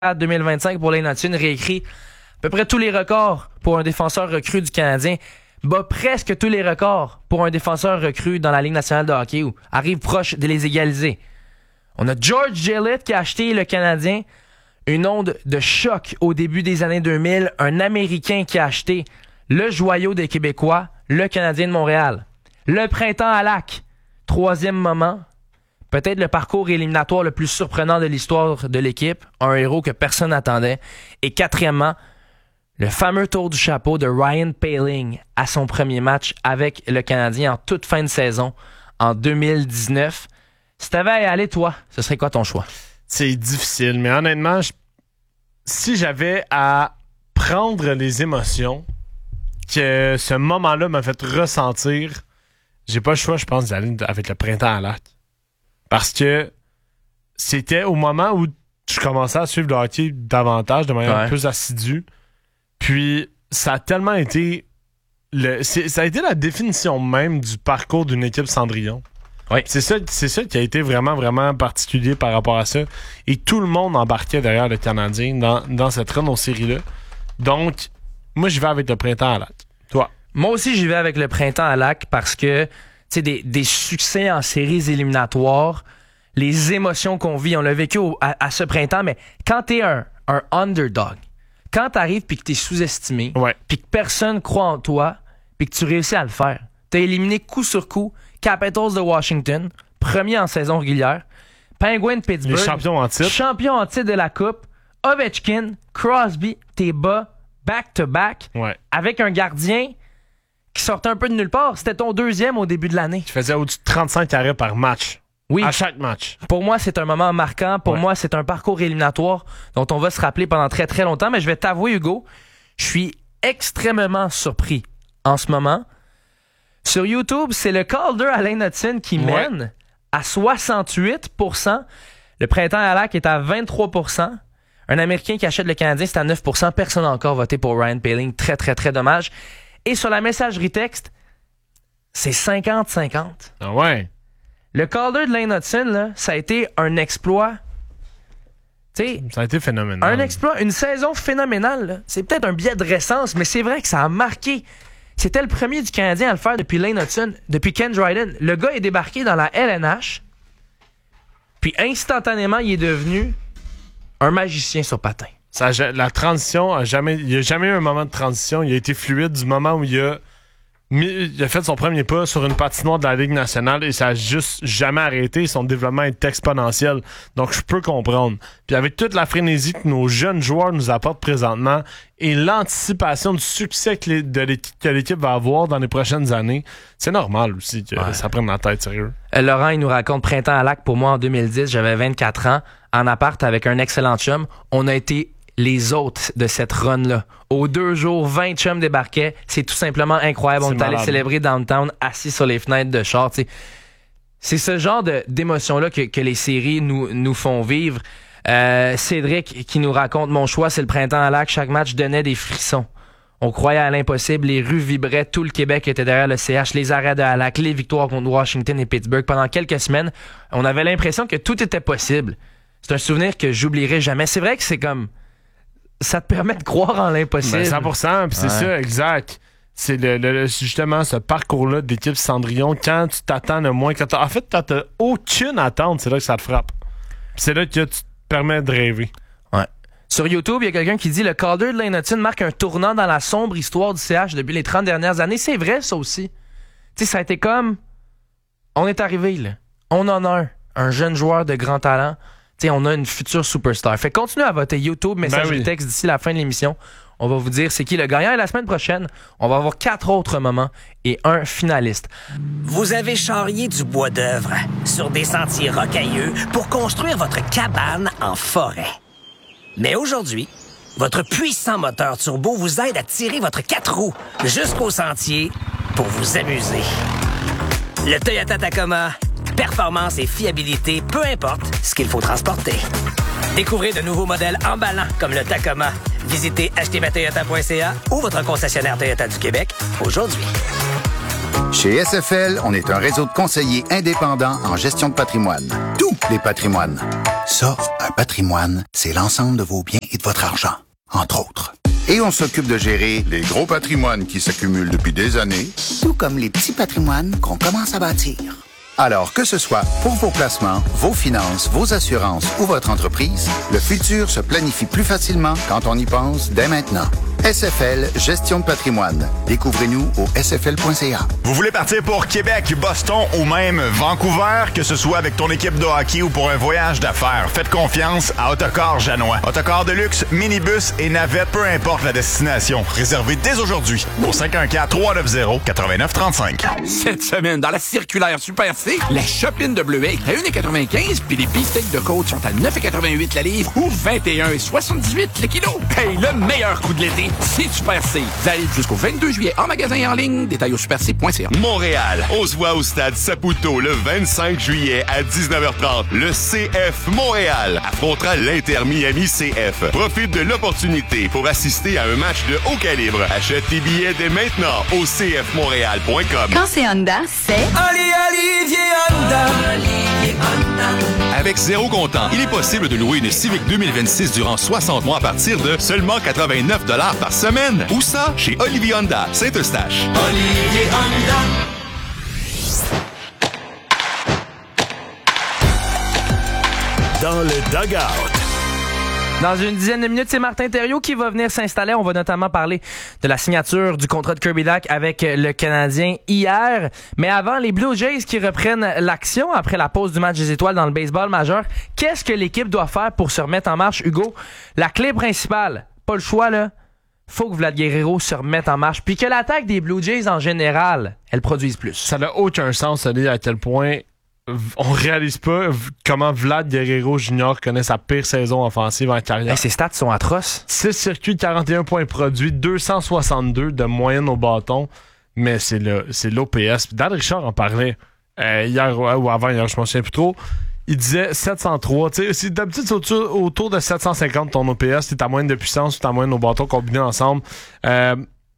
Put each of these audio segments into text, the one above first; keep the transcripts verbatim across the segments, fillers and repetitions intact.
deux mille vingt-cinq pour Lane Hutson réécrit à peu près tous les records pour un défenseur recru du Canadien, bat presque tous les records pour un défenseur recru dans la Ligue nationale de hockey ou arrive proche de les égaliser. On a George Gillett qui a acheté le Canadien, une onde de choc au début des années deux mille, un Américain qui a acheté le joyau des Québécois, le Canadien de Montréal. Le printemps à Lac, troisième moment, peut-être le parcours éliminatoire le plus surprenant de l'histoire de l'équipe, un héros que personne n'attendait. Et quatrièmement, le fameux tour du chapeau de Ryan Poehling à son premier match avec le Canadien en toute fin de saison en deux mille dix-neuf. Si t'avais à y aller, toi, ce serait quoi ton choix? C'est difficile, mais honnêtement, je... si j'avais à prendre les émotions que ce moment-là m'a fait ressentir, j'ai pas le choix, je pense, d'aller avec le printemps à Lac. Parce que c'était au moment où je commençais à suivre le hockey davantage, de manière ouais. plus assidue. Puis, ça a tellement été... Le, c'est, ça a été la définition même du parcours d'une équipe Cendrillon. Oui. C'est ça, c'est ça qui a été vraiment, vraiment particulier par rapport à ça. Et tout le monde embarquait derrière le Canadien dans, dans cette run aux séries-là. Donc, moi, je vais avec le printemps à Lac. Toi? Moi aussi, j'y vais avec le printemps à Lac parce que, tu sais, des, des succès en séries éliminatoires, les émotions qu'on vit, on l'a vécu au, à, à ce printemps, mais quand t'es un, un underdog, quand t'arrives puis que t'es sous-estimé, ouais. puis que personne croit en toi, puis que tu réussis à le faire, t'as éliminé coup sur coup Capitals de Washington, premier en saison régulière, Penguins de Pittsburgh, les champions en titre, champion en titre de la Coupe, Ovechkin, Crosby, t'es bas, back-to-back, ouais. avec un gardien qui sortait un peu de nulle part. C'était ton deuxième au début de l'année. Tu faisais au-dessus de trente-cinq arrêts par match. Oui. À chaque match. Pour moi, c'est un moment marquant. Pour ouais. moi, c'est un parcours éliminatoire dont on va se rappeler pendant très, très longtemps. Mais je vais t'avouer, Hugo, je suis extrêmement surpris en ce moment. Sur YouTube, c'est le Calder à Lane Hutson qui ouais. mène à soixante-huit pour cent. Le printemps à Lac est à vingt-trois pour cent. Un Américain qui achète le Canadien, c'est à neuf pour cent. Personne n'a encore voté pour Ryan Poehling. Très, très, très dommage. Et sur la messagerie texte, c'est cinquante cinquante. Ah ouais? Le Calder de Lane Hutson, là, ça a été un exploit. T'sais, ça a été phénoménal. Un exploit, une saison phénoménale. Là. C'est peut-être un biais de récence, mais c'est vrai que ça a marqué. C'était le premier du Canadien à le faire depuis Lane Hutson, depuis Ken Dryden. Le gars est débarqué dans la L N H, puis instantanément, il est devenu un magicien sur patin. Ça, la transition, a jamais, il n'y a jamais eu un moment de transition. Il a été fluide du moment où il a, mis, il a fait son premier pas sur une patinoire de la Ligue nationale et ça n'a juste jamais arrêté. Son développement est exponentiel. Donc, je peux comprendre. Puis avec toute la frénésie que nos jeunes joueurs nous apportent présentement et l'anticipation du succès que, les, de l'équipe, que l'équipe va avoir dans les prochaines années, c'est normal aussi que ouais. ça prenne la tête, sérieux. Euh, Laurent, il nous raconte Printemps à Lac. Pour moi, en deux mille dix, j'avais vingt-quatre ans, en appart avec un excellent chum. On a été les hôtes de cette run-là. Aux deux jours, vingt chums débarquaient. C'est tout simplement incroyable. C'est on est allé célébrer downtown, assis sur les fenêtres de char. T'sais. C'est ce genre de, d'émotions-là que, que les séries nous, nous font vivre. Euh, Cédric qui nous raconte « Mon choix, c'est le Printemps à Lac. Chaque match donnait des frissons. On croyait à l'impossible. Les rues vibraient. Tout le Québec était derrière le C H. Les arrêts de à Lac, les victoires contre Washington et Pittsburgh. Pendant quelques semaines, on avait l'impression que tout était possible. C'est un souvenir que j'oublierai jamais. C'est vrai que c'est comme... Ça te permet de croire en l'impossible. Ben cent pour cent, puis c'est ouais. ça, exact. C'est le, le, justement ce parcours-là d'équipe Cendrillon, quand tu t'attends le moins. Quand en fait, quand t'as aucune attente, c'est là que ça te frappe. Puis c'est là que tu te permets de rêver. Ouais. Sur YouTube, il y a quelqu'un qui dit « Le Calder de Lane Hutson marque un tournant dans la sombre histoire du C H depuis les trente dernières années. » C'est vrai, ça aussi. Tu sais, ça a été comme... On est arrivé, là. On en a un. Un jeune joueur de grand talent. T'sais, on a une future superstar. Fait continuez à voter YouTube, messagerie ben oui. texte d'ici la fin de l'émission. On va vous dire c'est qui le gagnant. Et la semaine prochaine, on va avoir quatre autres moments et un finaliste. Vous avez charrié du bois d'œuvre sur des sentiers rocailleux pour construire votre cabane en forêt. Mais aujourd'hui, votre puissant moteur turbo vous aide à tirer votre quatre roues jusqu'au sentier pour vous amuser. Le Toyota Tacoma... Performance et fiabilité, peu importe ce qu'il faut transporter. Découvrez de nouveaux modèles emballants comme le Tacoma. Visitez acheter ma toyota point c a ou votre concessionnaire Toyota du Québec aujourd'hui. Chez S F L, on est un réseau de conseillers indépendants en gestion de patrimoine. Tous les patrimoines. Ça, un patrimoine, c'est l'ensemble de vos biens et de votre argent, entre autres. Et on s'occupe de gérer les gros patrimoines qui s'accumulent depuis des années. Tout comme les petits patrimoines qu'on commence à bâtir. Alors que ce soit pour vos placements, vos finances, vos assurances ou votre entreprise, le futur se planifie plus facilement quand on y pense dès maintenant. S F L Gestion de patrimoine. Découvrez-nous au s f l point c a. Vous voulez partir pour Québec, Boston ou même Vancouver, que ce soit avec ton équipe de hockey ou pour un voyage d'affaires, faites confiance à Autocar Janois. Autocar de luxe, minibus et navette, peu importe la destination. Réservez dès aujourd'hui au cinq un quatre, trois neuf zéro, neuf neuf trois cinq. Cette semaine, dans la circulaire Super C, la chopine de bleuet est à un virgule quatre-vingt-quinze puis les beefsteaks de côte sont à neuf virgule quatre-vingt-huit la livre ou vingt et un virgule soixante-dix-huit le kilo. Hey, le meilleur coup de l'été, c'est Super C. Valide jusqu'au vingt-deux juillet en magasin et en ligne. Détail au super c point c a. Montréal, on se voit au stade Saputo le vingt-cinq juillet à dix-neuf heures trente. Le C F Montréal affrontera l'Inter Miami C F. Profite de l'opportunité pour assister à un match de haut calibre. Achète tes billets dès maintenant au c f montréal point com. Quand c'est Honda, c'est... Allez, Olivier Honda. Olivier Honda. Avec zéro comptant, il est possible de louer une Civic deux mille vingt-six durant soixante mois à partir de seulement quatre-vingt-neuf dollars par semaine. Où ça? Chez Olivier Honda, Saint-Eustache. Olivier Honda. Dans le dugout. Dans une dizaine de minutes, c'est Martin Thériault qui va venir s'installer. On va notamment parler de la signature du contrat de Kirby Dach avec le Canadien hier. Mais avant, les Blue Jays qui reprennent l'action après la pause du match des étoiles dans le baseball majeur. Qu'est-ce que l'équipe doit faire pour se remettre en marche, Hugo? La clé principale, pas le choix, là. Faut que Vlad Guerrero se remette en marche. Puis que l'attaque des Blue Jays, en général, elle produise plus. Ça n'a aucun sens de dire à quel point on réalise pas comment Vlad Guerrero Junior connaît sa pire saison offensive en carrière. Hey, ses stats sont atroces. six circuits, quarante et un points produits, deux cent soixante-deux de moyenne au bâton. Mais c'est le c'est l'O P S. Dan Richard en parlait euh, hier ou avant, hier, je m'en souviens plus trop. Il disait sept cent trois. Tu sais, d'habitude, c'est autour, autour de sept cent cinquante ton O P S. C'est ta moyenne de puissance ou ta moyenne au bâton combinés ensemble. Euh,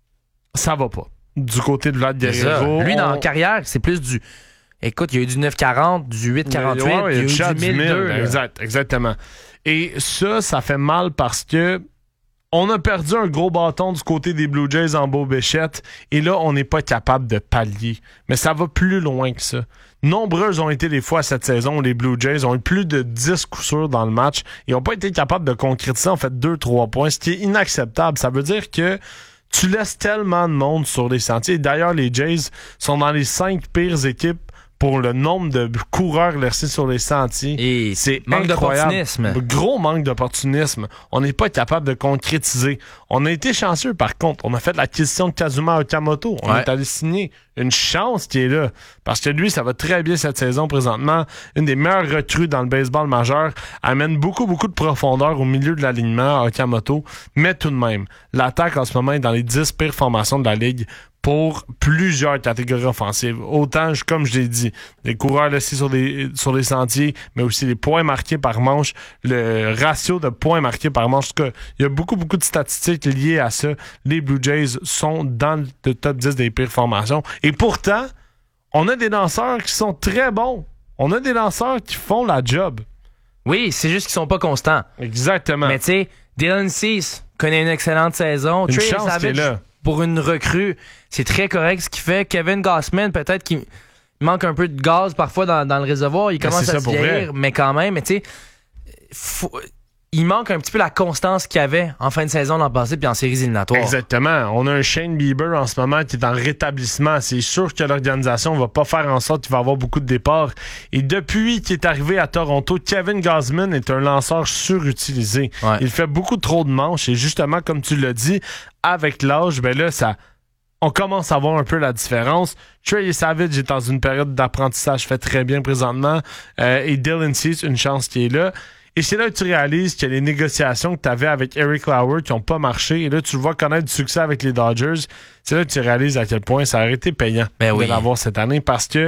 ça va pas. Du côté de Vlad Guerrero. Lui, dans on... la carrière, c'est plus du... Écoute, il y a eu du neuf quarante, du huit quarante-huit, ouais, il y a eu du mille deux. Exact, exactement. Et ça, ça fait mal parce que on a perdu un gros bâton du côté des Blue Jays en Beau Bichette et là, on n'est pas capable de pallier. Mais ça va plus loin que ça. Nombreuses ont été les fois cette saison où les Blue Jays ont eu plus de dix coups sûrs dans le match et n'ont pas été capables de concrétiser en fait deux trois points, ce qui est inacceptable. Ça veut dire que tu laisses tellement de monde sur les sentiers. D'ailleurs, les Jays sont dans les cinq pires équipes pour le nombre de coureurs laissés sur les sentiers. Et c'est manque incroyable. d'opportunisme. Gros manque d'opportunisme. On n'est pas capable de concrétiser. On a été chanceux, par contre. On a fait l'acquisition de Kazuma Okamoto. On ouais. est allé signer. Une chance qui est là. Parce que lui, ça va très bien cette saison présentement. Une des meilleures recrues dans le baseball majeur. Amène beaucoup, beaucoup de profondeur au milieu de l'alignement à Okamoto. Mais tout de même, l'attaque en ce moment est dans les dix pires formations de la Ligue pour plusieurs catégories offensives. Autant, comme je l'ai dit, les coureurs laissés sur les, sur les sentiers, mais aussi les points marqués par manche, le ratio de points marqués par manche. En tout cas, il y a beaucoup, beaucoup de statistiques liées à ça. Les Blue Jays sont dans le top dix des pires formations. Et pourtant, on a des lanceurs qui sont très bons. On a des lanceurs qui font la job. Oui, c'est juste qu'ils sont pas constants. Exactement. Mais tu sais, Dylan Cease connaît une excellente saison. Une Trey chance Savage, qu'il est là. Pour une recrue, c'est très correct ce qu'il fait. Kevin Gausman, peut-être qu'il manque un peu de gaz parfois dans, dans le réservoir. Il commence à se vieillir, mais quand même, mais tu sais, faut... il manque un petit peu la constance qu'il y avait en fin de saison l'an passé puis en séries éliminatoires. Exactement. On a un Shane Bieber en ce moment qui est en rétablissement. C'est sûr que l'organisation va pas faire en sorte qu'il va avoir beaucoup de départs. Et depuis qu'il est arrivé à Toronto, Kevin Gausman est un lanceur surutilisé. Ouais. Il fait beaucoup trop de manches et justement, comme tu l'as dit, avec l'âge, ben là, ça... on commence à voir un peu la différence. Trey Savage est dans une période d'apprentissage, fait très bien présentement. Euh, et Dylan Cease, une chance qui est là. Et c'est là que tu réalises que les négociations que tu avais avec Eric Lauer qui n'ont pas marché, et là tu le vois connaître du succès avec les Dodgers, c'est là que tu réalises à quel point ça aurait été payant ben oui. de l'avoir cette année parce que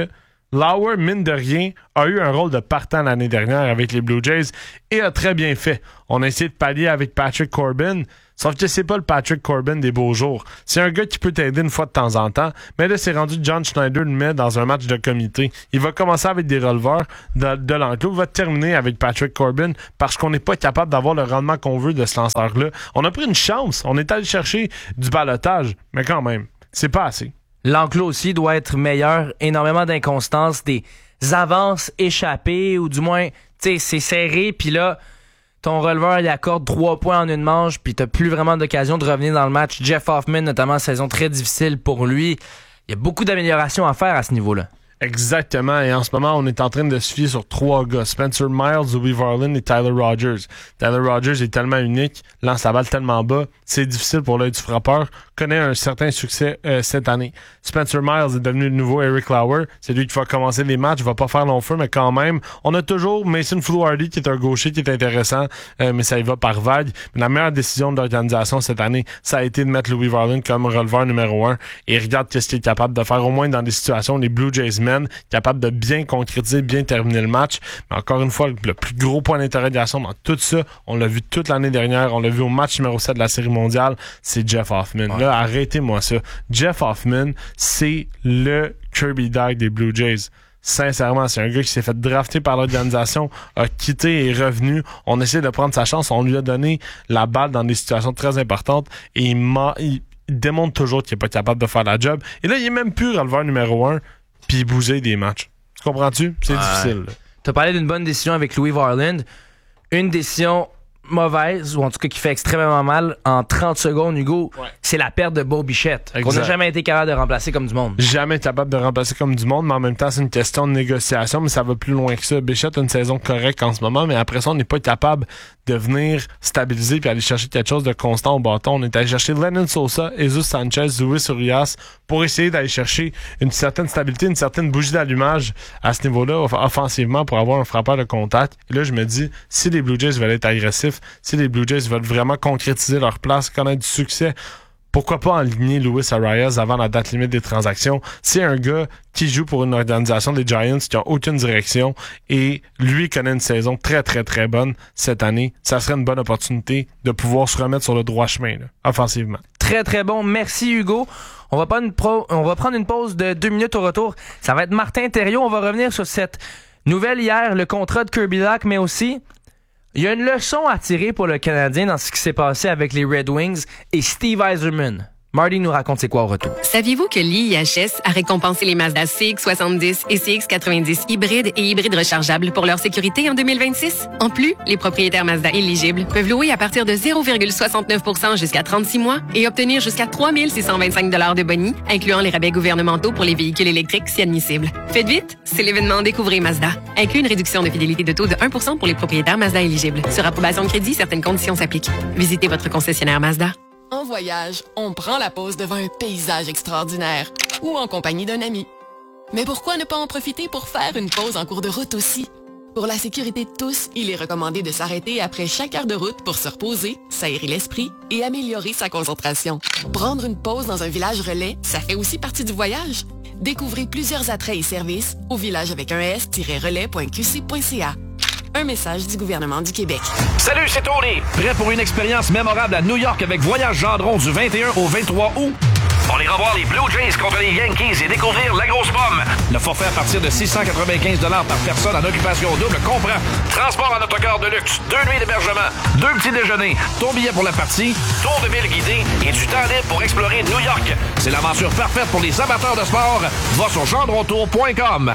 Lauer, mine de rien, a eu un rôle de partant l'année dernière avec les Blue Jays et a très bien fait. On a essayé de pallier avec Patrick Corbin, sauf que c'est pas le Patrick Corbin des beaux jours. C'est un gars qui peut t'aider une fois de temps en temps, mais là, c'est rendu John Schneider le met dans un match de comité. Il va commencer avec des releveurs de, de l'enclos, va terminer avec Patrick Corbin parce qu'on n'est pas capable d'avoir le rendement qu'on veut de ce lanceur-là. On a pris une chance, on est allé chercher du balotage, mais quand même, c'est pas assez. L'enclos aussi doit être meilleur, énormément d'inconstance, des avances échappées, ou du moins, tu sais, c'est serré, puis là, ton releveur, il accorde trois points en une manche, puis t'as plus vraiment d'occasion de revenir dans le match. Jeff Hoffman, notamment, saison très difficile pour lui. Il y a beaucoup d'améliorations à faire à ce niveau-là. Exactement, et en ce moment, on est en train de se fier sur trois gars, Spencer Miles, Louis Varland et Tyler Rogers. Tyler Rogers est tellement unique, lance la balle tellement bas, c'est difficile pour l'œil du frappeur, connaît un certain succès euh, cette année. Spencer Miles est devenu le nouveau Eric Lauer, c'est lui qui va commencer les matchs, va pas faire long feu, mais quand même, on a toujours Mason Fluharty qui est un gaucher qui est intéressant, euh, mais ça y va par vague. Mais la meilleure décision de l'organisation cette année, ça a été de mettre Louis Varland comme releveur numéro un, et regarde qu'est-ce qu'il est capable de faire, au moins dans des situations où les Blue Jays mènent, capable de bien concrétiser, bien terminer le match. Mais encore une fois, le plus gros point d'interrogation dans tout ça, on l'a vu toute l'année dernière, on l'a vu au match numéro sept de la Série mondiale, c'est Jeff Hoffman. Ouais. Là, arrêtez-moi ça. Jeff Hoffman, c'est le Kirby Dach des Blue Jays. Sincèrement, c'est un gars qui s'est fait drafter par l'organisation, a quitté et est revenu. On essaie de prendre sa chance, on lui a donné la balle dans des situations très importantes et il, m'a, il, il démontre toujours qu'il n'est pas capable de faire la job. Et là, il est même plus releveur numéro un. Puis bouger des matchs. Tu comprends-tu? C'est ouais. difficile. Tu as parlé d'une bonne décision avec Louis Varland. Une décision mauvaise, ou en tout cas qui fait extrêmement mal en trente secondes, Hugo, ouais. c'est la perte de Bo Bichette, qu'on n'a jamais été capable de remplacer comme du monde. Jamais capable de remplacer comme du monde, mais en même temps, c'est une question de négociation, mais ça va plus loin que ça. Bichette a une saison correcte en ce moment, mais après ça, on n'est pas capable de venir stabiliser puis aller chercher quelque chose de constant au bâton. On est allé chercher Lennon Sosa, Jesus Sanchez, Luis Urias pour essayer d'aller chercher une certaine stabilité, une certaine bougie d'allumage à ce niveau-là, off- offensivement, pour avoir un frappeur de contact. Et là, je me dis, si les Blue Jays veulent être agressifs, si les Blue Jays veulent vraiment concrétiser leur place, connaître du succès, pourquoi pas aligner Luis Arias avant la date limite des transactions? C'est un gars qui joue pour une organisation des Giants qui n'a aucune direction et lui connaît une saison très, très, très bonne cette année. Ça serait une bonne opportunité de pouvoir se remettre sur le droit chemin, là, offensivement. Très, très bon. Merci, Hugo. On va, prendre une pro- on va prendre une pause de deux minutes au retour. Ça va être Martin Thériault. On va revenir sur cette nouvelle hier, le contrat de Kirby Dach, mais aussi... il y a une leçon à tirer pour le Canadien dans ce qui s'est passé avec les Red Wings et Steve Yzerman. Marty nous raconte c'est quoi au retour. Saviez-vous que l'I I H S a récompensé les Mazda C X soixante-dix et C X quatre-vingt-dix hybrides et hybrides rechargeables pour leur sécurité en deux mille vingt-six? En plus, les propriétaires Mazda éligibles peuvent louer à partir de zéro virgule soixante-neuf pour cent jusqu'à trente-six mois et obtenir jusqu'à trois mille six cent vingt-cinq dollars de boni, incluant les rabais gouvernementaux pour les véhicules électriques si admissibles. Faites vite, c'est l'événement Découvrez Mazda. Inclut une réduction de fidélité de taux de un pour cent pour les propriétaires Mazda éligibles. Sur approbation de crédit, certaines conditions s'appliquent. Visitez votre concessionnaire Mazda. En voyage, on prend la pause devant un paysage extraordinaire ou en compagnie d'un ami. Mais pourquoi ne pas en profiter pour faire une pause en cours de route aussi? Pour la sécurité de tous, il est recommandé de s'arrêter après chaque heure de route pour se reposer, s'aérer l'esprit et améliorer sa concentration. Prendre une pause dans un village relais, ça fait aussi partie du voyage. Découvrez plusieurs attraits et services au village avec un s-relais point q c point c a. Un message du gouvernement du Québec. Salut, c'est Tony. Prêt pour une expérience mémorable à New York avec Voyage Gendron du vingt et un au vingt-trois août? On ira voir les Blue Jays contre les Yankees et découvrir la grosse pomme. Le forfait à partir de six cent quatre-vingt-quinze dollars par personne en occupation double comprend transport en autocar de luxe, deux nuits d'hébergement, deux petits déjeuners, ton billet pour la partie, tour de ville guidé et du temps libre pour explorer New York. C'est l'aventure parfaite pour les amateurs de sport. Va sur gendrontour point com.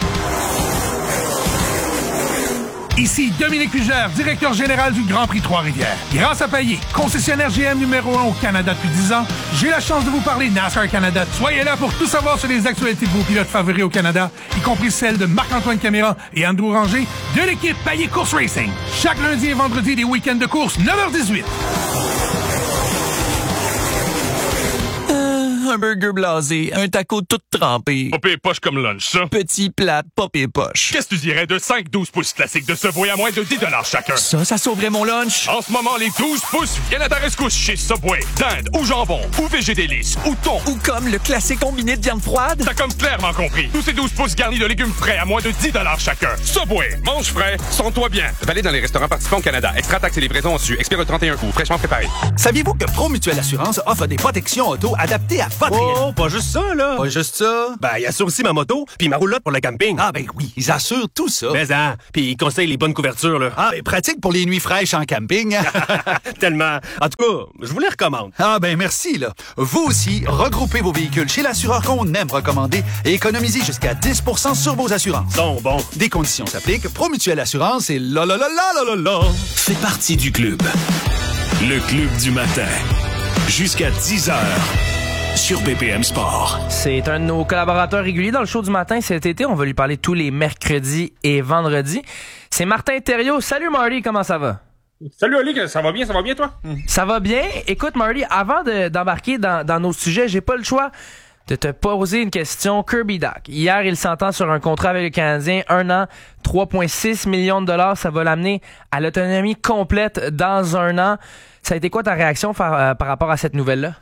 Ici Dominique Fugère, directeur général du Grand Prix Trois-Rivières. Grâce à Payet, concessionnaire G M numéro un au Canada depuis dix ans, j'ai la chance de vous parler NASCAR Canada. Soyez là pour tout savoir sur les actualités de vos pilotes favoris au Canada, y compris celles de Marc-Antoine Caméra et Andrew Ranger de l'équipe Payet Course Racing. Chaque lundi et vendredi des week-ends de course, neuf heures dix-huit. Un burger blasé, un taco tout trempé. Pas pire poche comme lunch, ça. Petit plat, pas pire poche. Qu'est-ce que tu dirais de cinq douze pouces classiques de Subway à moins de dix dollars chacun? Ça, ça sauverait mon lunch. En ce moment, les douze pouces viennent à ta rescousse chez Subway. Dinde ou jambon, ou végé délice, ou thon. Ou comme le classique combiné de viande froide. T'as comme clairement compris. Tous ces douze pouces garnis de légumes frais à moins de dix dollars chacun. Subway, mange frais, sens-toi bien. Valide dans les restaurants participants au Canada. Extra taxes et livraison au-dessus. Expire le trente et un août. Fraîchement préparé. Saviez-vous que Promutuelle Assurance offre des protections auto adaptées à votre Oh, pas juste ça, là. Pas juste ça. Ben, il assure aussi ma moto puis ma roulotte pour le camping. Ah ben oui, ils assurent tout ça. Mais hein, puis ils conseillent les bonnes couvertures, là. Ah ben pratique pour les nuits fraîches en camping. Tellement. En tout cas, je vous les recommande. Ah ben merci, là. Vous aussi, regroupez vos véhicules chez l'assureur qu'on aime recommander et économisez jusqu'à dix pour cent sur vos assurances. Bon, bon. Des conditions s'appliquent. Promutuelle Assurance et là, là, là, là, là, là, là. Fais partie du club. Le club du matin. Jusqu'à dix heures. Sur B P M Sport. C'est un de nos collaborateurs réguliers dans le show du matin cet été. On va lui parler tous les mercredis et vendredis. C'est Martin Thériault. Salut Marty, comment ça va? Salut Oli, ça va bien, ça va bien toi? Ça va bien. Écoute Marty, avant de, d'embarquer dans, dans nos sujets, j'ai pas le choix de te poser une question. Kirby Dach. Hier, il s'entend sur un contrat avec le Canadien, un an, trois virgule six millions de dollars. Ça va l'amener à l'autonomie complète dans un an. Ça a été quoi ta réaction par, euh, par rapport à cette nouvelle-là?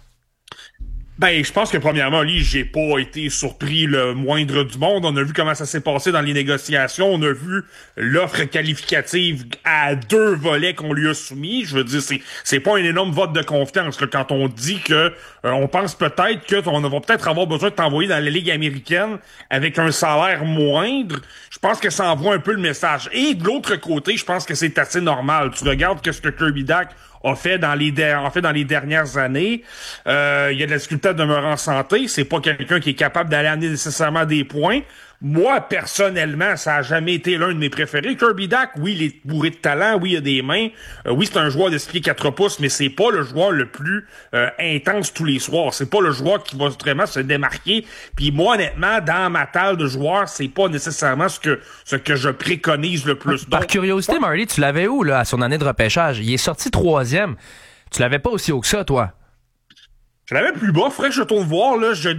Ben, je pense que premièrement, Oli, j'ai pas été surpris le moindre du monde. On a vu comment ça s'est passé dans les négociations. On a vu l'offre qualificative à deux volets qu'on lui a soumis. Je veux dire, c'est c'est pas un énorme vote de confiance là, quand on dit que euh, on pense peut-être que on va peut-être avoir besoin de t'envoyer dans la Ligue américaine avec un salaire moindre. Je pense que ça envoie un peu le message. Et de l'autre côté, je pense que c'est assez normal. Tu regardes que ce que Kirby Dach a fait dans les der- en fait dans les dernières années. Euh, il y a de la difficulté à demeurer en santé. C'est pas quelqu'un qui est capable d'aller amener nécessairement des points. Moi, personnellement, ça a jamais été l'un de mes préférés. Kirby Dach, oui, il est bourré de talent, oui, il a des mains. Euh, oui, c'est un joueur d'esprit quatre pouces, mais c'est pas le joueur le plus euh, intense tous les soirs. C'est pas le joueur qui va vraiment se démarquer. Puis moi, honnêtement, dans ma table de joueurs, c'est pas nécessairement ce que ce que je préconise le plus. Par Donc, curiosité, ouais. Marty, tu l'avais où là à son année de repêchage? Il est sorti troisième. Tu l'avais pas aussi haut que ça, toi? Je l'avais plus bas, faudrait que je tourne voir, là, je,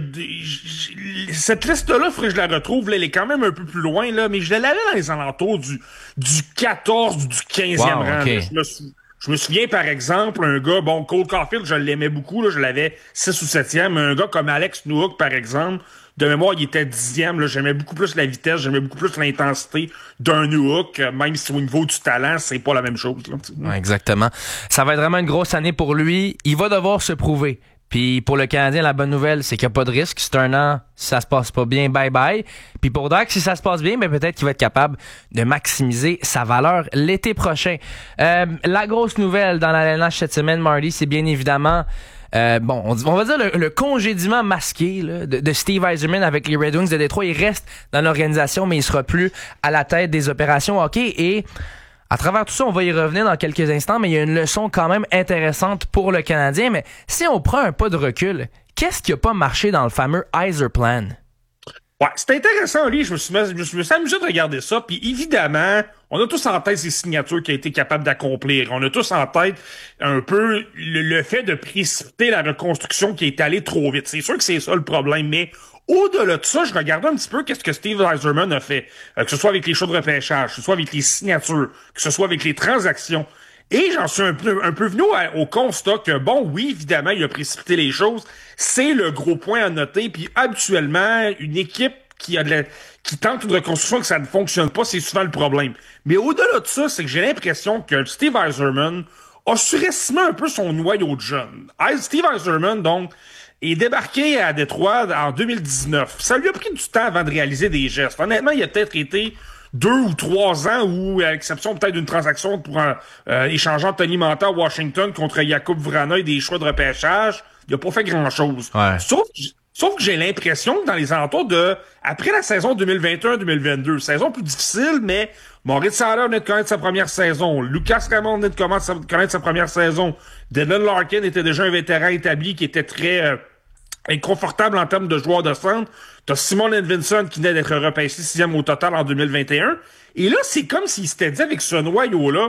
je cette liste-là, faudrait que je la retrouve, là, elle est quand même un peu plus loin, là, mais je l'avais dans les alentours du, du quatorze ou du quinzième wow, rang, okay. là. Je me sou... Je me souviens, par exemple, un gars, bon, Cole Caulfield, je l'aimais beaucoup, là, je l'avais six ou septième, mais un gars comme Alex Newhook, par exemple, de mémoire, il était dixième, là, j'aimais beaucoup plus la vitesse, j'aimais beaucoup plus l'intensité d'un Newhook, même si au niveau du talent, c'est pas la même chose, là. Ouais, exactement. Ça va être vraiment une grosse année pour lui. Il va devoir se prouver. Puis pour le Canadien, la bonne nouvelle, c'est qu'il n'y a pas de risque. C'est un an, si ça se passe pas bien, bye-bye. Puis pour Dach, si ça se passe bien, ben peut-être qu'il va être capable de maximiser sa valeur l'été prochain. Euh, la grosse nouvelle dans la L N H cette semaine, Marty, c'est bien évidemment... Euh, bon, on, on va dire le, le congédiement masqué là, de, de Steve Yzerman avec les Red Wings de Détroit. Il reste dans l'organisation, mais il sera plus à la tête des opérations hockey. Et... à travers tout ça, on va y revenir dans quelques instants, mais il y a une leçon quand même intéressante pour le Canadien. Mais si on prend un pas de recul, qu'est-ce qui n'a pas marché dans le fameux Yzer Plan? Ouais, c'est intéressant, lui. Je me suis, je me suis amusé de regarder ça. Puis évidemment, on a tous en tête ces signatures qu'il a été capable d'accomplir. On a tous en tête un peu le, le fait de précipiter la reconstruction qui est allée trop vite. C'est sûr que c'est ça le problème, mais au-delà de ça, je regardais un petit peu qu'est-ce que Steve Yzerman a fait, euh, que ce soit avec les shows de repêchage, que ce soit avec les signatures, que ce soit avec les transactions. Et j'en suis un peu, un peu venu au, au constat que, bon, oui, évidemment, il a précipité les choses. C'est le gros point à noter. Puis habituellement, une équipe qui a de la, qui tente une reconstruction et que ça ne fonctionne pas, c'est souvent le problème. Mais au-delà de ça, c'est que j'ai l'impression que Steve Yzerman a surestimé un peu son noyau de jeunes. Steve Yzerman, donc, est débarqué à Détroit en deux mille dix-neuf. Ça lui a pris du temps avant de réaliser des gestes. Honnêtement, il a peut-être été deux ou trois ans où, à l'exception peut-être d'une transaction pour un, euh, échangeant Tony Manta à Washington contre Jakub Vrana et des choix de repêchage, il a pas fait grand-chose. Ouais. Sauf, sauf que j'ai l'impression que dans les alentours de... après la saison deux mille vingt et un deux mille vingt-deux, saison plus difficile, mais Moritz Seider venait de connaître sa première saison. Lucas Raymond venait de connaître sa première saison. Dylan Larkin était déjà un vétéran établi qui était très... Euh, inconfortable en termes de joueurs de centre. T'as Simon Edvinsson qui venait d'être repêché sixième au total en deux mille vingt et un. Et là, c'est comme s'il s'était dit avec ce noyau-là,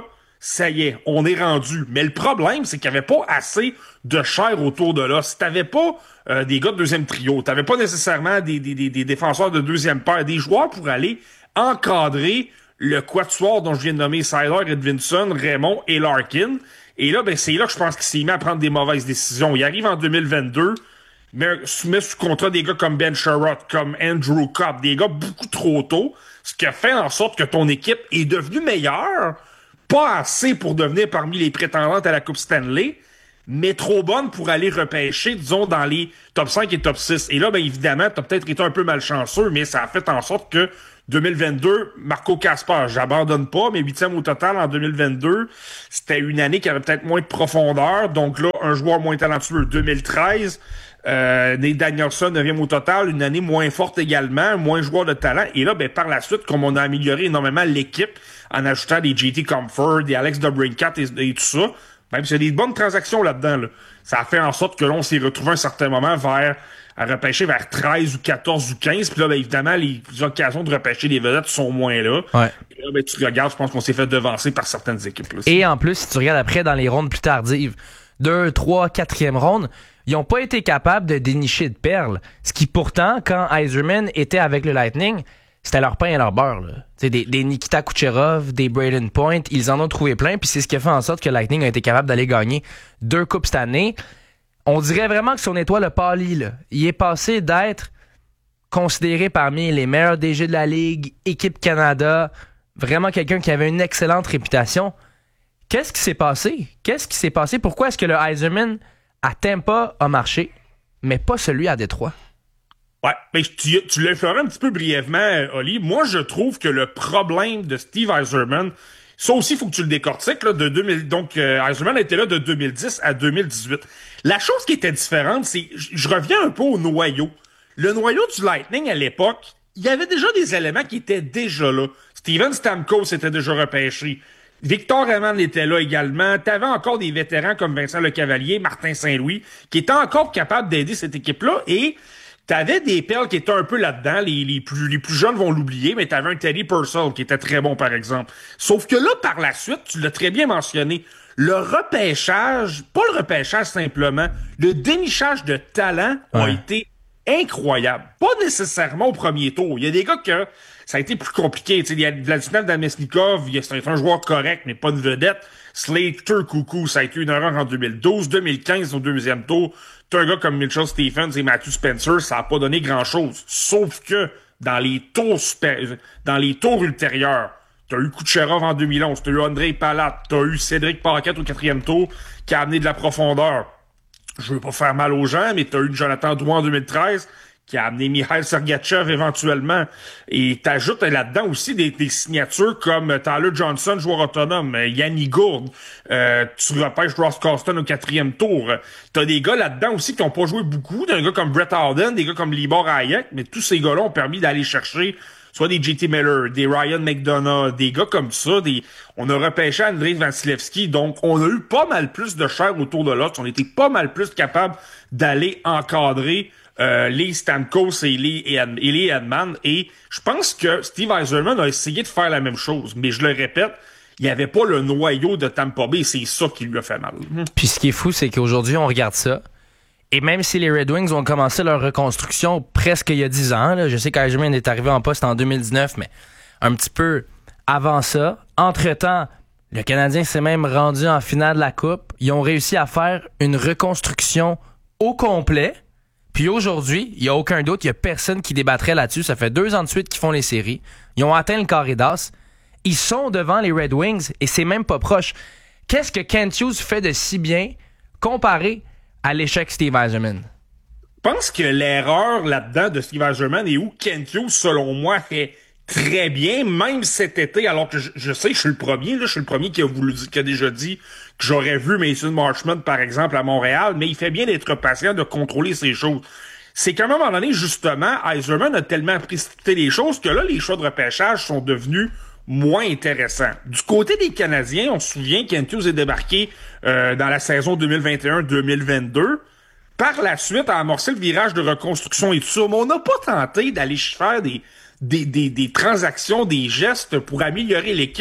ça y est, on est rendu. Mais le problème, c'est qu'il n'y avait pas assez de chair autour de là. Si t'avais pas euh, des gars de deuxième trio, t'avais pas nécessairement des, des, des, des défenseurs de deuxième paire, des joueurs pour aller encadrer le quatuor dont je viens de nommer Siler, Edvinson, Raymond et Larkin. Et là, ben c'est là que je pense qu'il s'est mis à prendre des mauvaises décisions. Il arrive en deux mille vingt-deux, mais met sous contrat des gars comme Ben Sherratt, comme Andrew Copp, des gars beaucoup trop tôt, ce qui a fait en sorte que ton équipe est devenue meilleure, pas assez pour devenir parmi les prétendantes à la Coupe Stanley, mais trop bonne pour aller repêcher, disons, dans les top cinq et top six. Et là, ben évidemment, t'as peut-être été un peu malchanceux, mais ça a fait en sorte que deux mille vingt-deux, Marco Kasper, j'abandonne pas, mais huitième au total en deux mille vingt-deux, c'était une année qui avait peut-être moins de profondeur, donc là, un joueur moins talentueux. deux mille treize, euh, Nate Danielson, neuvième au total, une année moins forte également, moins joueur de talent, et là, ben par la suite, comme on a amélioré énormément l'équipe, en ajoutant des J T Comfort, des Alex DeBrincat et, et tout ça, même s'il y a des bonnes transactions là-dedans, là, ça a fait en sorte que l'on s'est retrouvé à un certain moment vers à repêcher vers treize ou quatorze ou quinze. Puis là, ben, évidemment, les occasions de repêcher des vedettes sont moins là. Ouais. Et là, ben, tu regardes, je pense qu'on s'est fait devancer par certaines équipes. Là, et en plus, si tu regardes après dans les rondes plus tardives, deux, trois, quatrième ronde, ils n'ont pas été capables de dénicher de perles. Ce qui pourtant, quand Yzerman était avec le Lightning, c'était leur pain et leur beurre. Là. Des, des Nikita Kucherov, des Braden Point, ils en ont trouvé plein. Puis c'est ce qui a fait en sorte que le Lightning a été capable d'aller gagner deux coupes cette année. On dirait vraiment que son étoile a pâli, là. Il est passé d'être considéré parmi les meilleurs D G de la Ligue, équipe Canada, vraiment quelqu'un qui avait une excellente réputation. Qu'est-ce qui s'est passé? Qu'est-ce qui s'est passé? Pourquoi est-ce que le Yzerman à Tampa a marché, mais pas celui à Détroit? Ouais, ben, tu, tu l'as effleuré un petit peu brièvement, Oli. Moi, je trouve que le problème de Steve Yzerman, ça aussi, il faut que tu le décortiques, là, de deux mille, donc, euh, Yzerman était là de deux mille dix à deux mille dix-huit. La chose qui était différente, c'est, je reviens un peu au noyau. Le noyau du Lightning, à l'époque, il y avait déjà des éléments qui étaient déjà là. Steven Stamkos était déjà repêché. Victor Raymond était là également. T'avais encore des vétérans comme Vincent Lecavalier, Martin Saint-Louis, qui étaient encore capables d'aider cette équipe-là. Et t'avais des perles qui étaient un peu là-dedans. Les, les plus, les plus jeunes vont l'oublier, mais t'avais un Teddy Purcell qui était très bon, par exemple. Sauf que là, par la suite, tu l'as très bien mentionné, le repêchage, pas le repêchage simplement, le dénichage de talent ouais. a été incroyable. Pas nécessairement au premier tour. Il y a des gars que ça a été plus compliqué. T'sais, il y a Vladimir Namestnikov, c'est un joueur correct, mais pas une vedette. Slater Coucou, ça a été une erreur en deux mille douze. deux mille quinze, au deuxième tour, t'as un gars comme Mitchell Stephens et Matthew Spencer, ça a pas donné grand-chose. Sauf que dans les tours super, dans les tours ultérieurs, t'as eu Kucherov en deux mille onze, t'as eu Andrei Palat, t'as eu Cédric Paquette au quatrième tour, qui a amené de la profondeur. Je veux pas faire mal aux gens, mais t'as eu Jonathan Drouin en deux mille treize, qui a amené Mikhail Sergachev éventuellement. Et t'ajoutes là-dedans aussi des, des signatures comme Tyler Johnson, joueur autonome, Yanni Gourde, euh, tu repêches Ross Coston au quatrième tour. T'as des gars là-dedans aussi qui ont pas joué beaucoup, t'as un gars comme Brett Howden, des gars comme Libor Hayek, mais tous ces gars-là ont permis d'aller chercher soit des J T Miller, des Ryan McDonough, des gars comme ça, des, on a repêché Andrei Vasilevski, donc on a eu pas mal plus de chair autour de l'autre, on était pas mal plus capable d'aller encadrer euh, les Stamkos et les, et, et les Edman, et je pense que Steve Yzerman a essayé de faire la même chose, mais je le répète, il n'y avait pas le noyau de Tampa Bay, et c'est ça qui lui a fait mal. Puis ce qui est fou, c'est qu'aujourd'hui, on regarde ça, et même si les Red Wings ont commencé leur reconstruction presque il y a dix ans, là, je sais qu'Yzerman est arrivé en poste en deux mille dix-neuf, mais un petit peu avant ça. Entre-temps, le Canadien s'est même rendu en finale de la Coupe. Ils ont réussi à faire une reconstruction au complet. Puis aujourd'hui, il n'y a aucun doute, il n'y a personne qui débattrait là-dessus. Ça fait deux ans de suite qu'ils font les séries. Ils ont atteint le carré d'as. Ils sont devant les Red Wings et c'est même pas proche. Qu'est-ce que Kent Hughes fait de si bien comparé à l'échec Steve Yzerman? Je pense que l'erreur là-dedans de Steve Yzerman est où Kent Hughes, selon moi, fait très bien, même cet été, alors que je, je sais que je suis le premier, là, je suis le premier qui a voulu qui a déjà dit que j'aurais vu Mason Marchment, par exemple, à Montréal, mais il fait bien d'être patient, de contrôler ces choses. C'est qu'à un moment donné, justement, Yzerman a tellement précipité les choses que là, les choix de repêchage sont devenus moins intéressant. Du côté des Canadiens, on se souvient qu'Kent Hughes est débarqué euh, dans la saison deux mille vingt et un deux mille vingt-deux. Par la suite, a amorcé le virage de reconstruction et tout ça, mais on n'a pas tenté d'aller faire des, des, des, des transactions, des gestes pour améliorer l'équipe.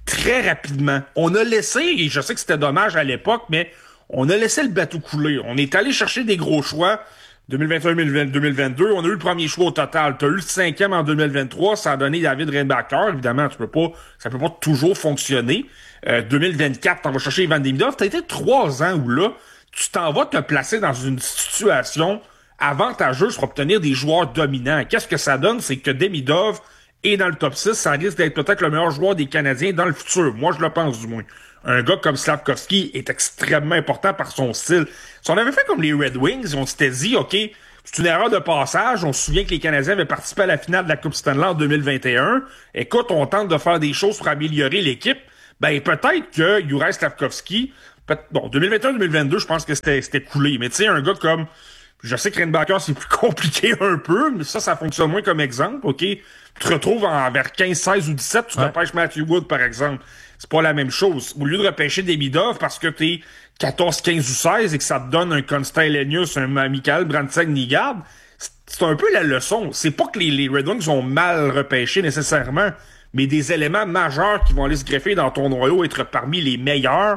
très rapidement. On a laissé, et je sais que c'était dommage à l'époque, mais on a laissé le bateau couler. On est allé chercher des gros choix. deux mille vingt et un deux mille vingt-deux, on a eu le premier choix au total. Tu as eu le cinquième en deux mille vingt-trois, ça a donné David Reinbacher. Évidemment, tu peux pas, ça peut pas toujours fonctionner. Euh, deux mille vingt-quatre, t'en vas chercher Ivan Demidov. T'as été trois ans où là, tu t'en vas te placer dans une situation avantageuse pour obtenir des joueurs dominants. Qu'est-ce que ça donne? C'est que Demidov est dans le top six, ça risque d'être peut-être le meilleur joueur des Canadiens dans le futur. Moi, je le pense du moins. Un gars comme Slavkovski est extrêmement important par son style. Si on avait fait comme les Red Wings, on s'était dit, OK, c'est une erreur de passage. On se souvient que les Canadiens avaient participé à la finale de la Coupe Stanley en deux mille vingt et un. Écoute, on tente de faire des choses pour améliorer l'équipe. Ben, peut-être que Juraj Slavkovski, bon, deux mille vingt et un deux mille vingt-deux, je pense que c'était, c'était coulé. Mais tu sais, un gars comme, je sais que Reinbacher, c'est plus compliqué un peu, mais ça, ça fonctionne moins comme exemple, OK? Tu te retrouves en, vers quinze, seize ou dix-sept, tu ouais. repêches Matthew Wood, par exemple. C'est pas la même chose. Au lieu de repêcher Demidov parce que t'es quatorze, quinze ou seize et que ça te donne un Constant Lenius, un Michael Brandsegg-Nygard, c'est un peu la leçon. C'est pas que les, les Red Wings ont mal repêché nécessairement, mais des éléments majeurs qui vont aller se greffer dans ton noyau, être parmi les meilleurs,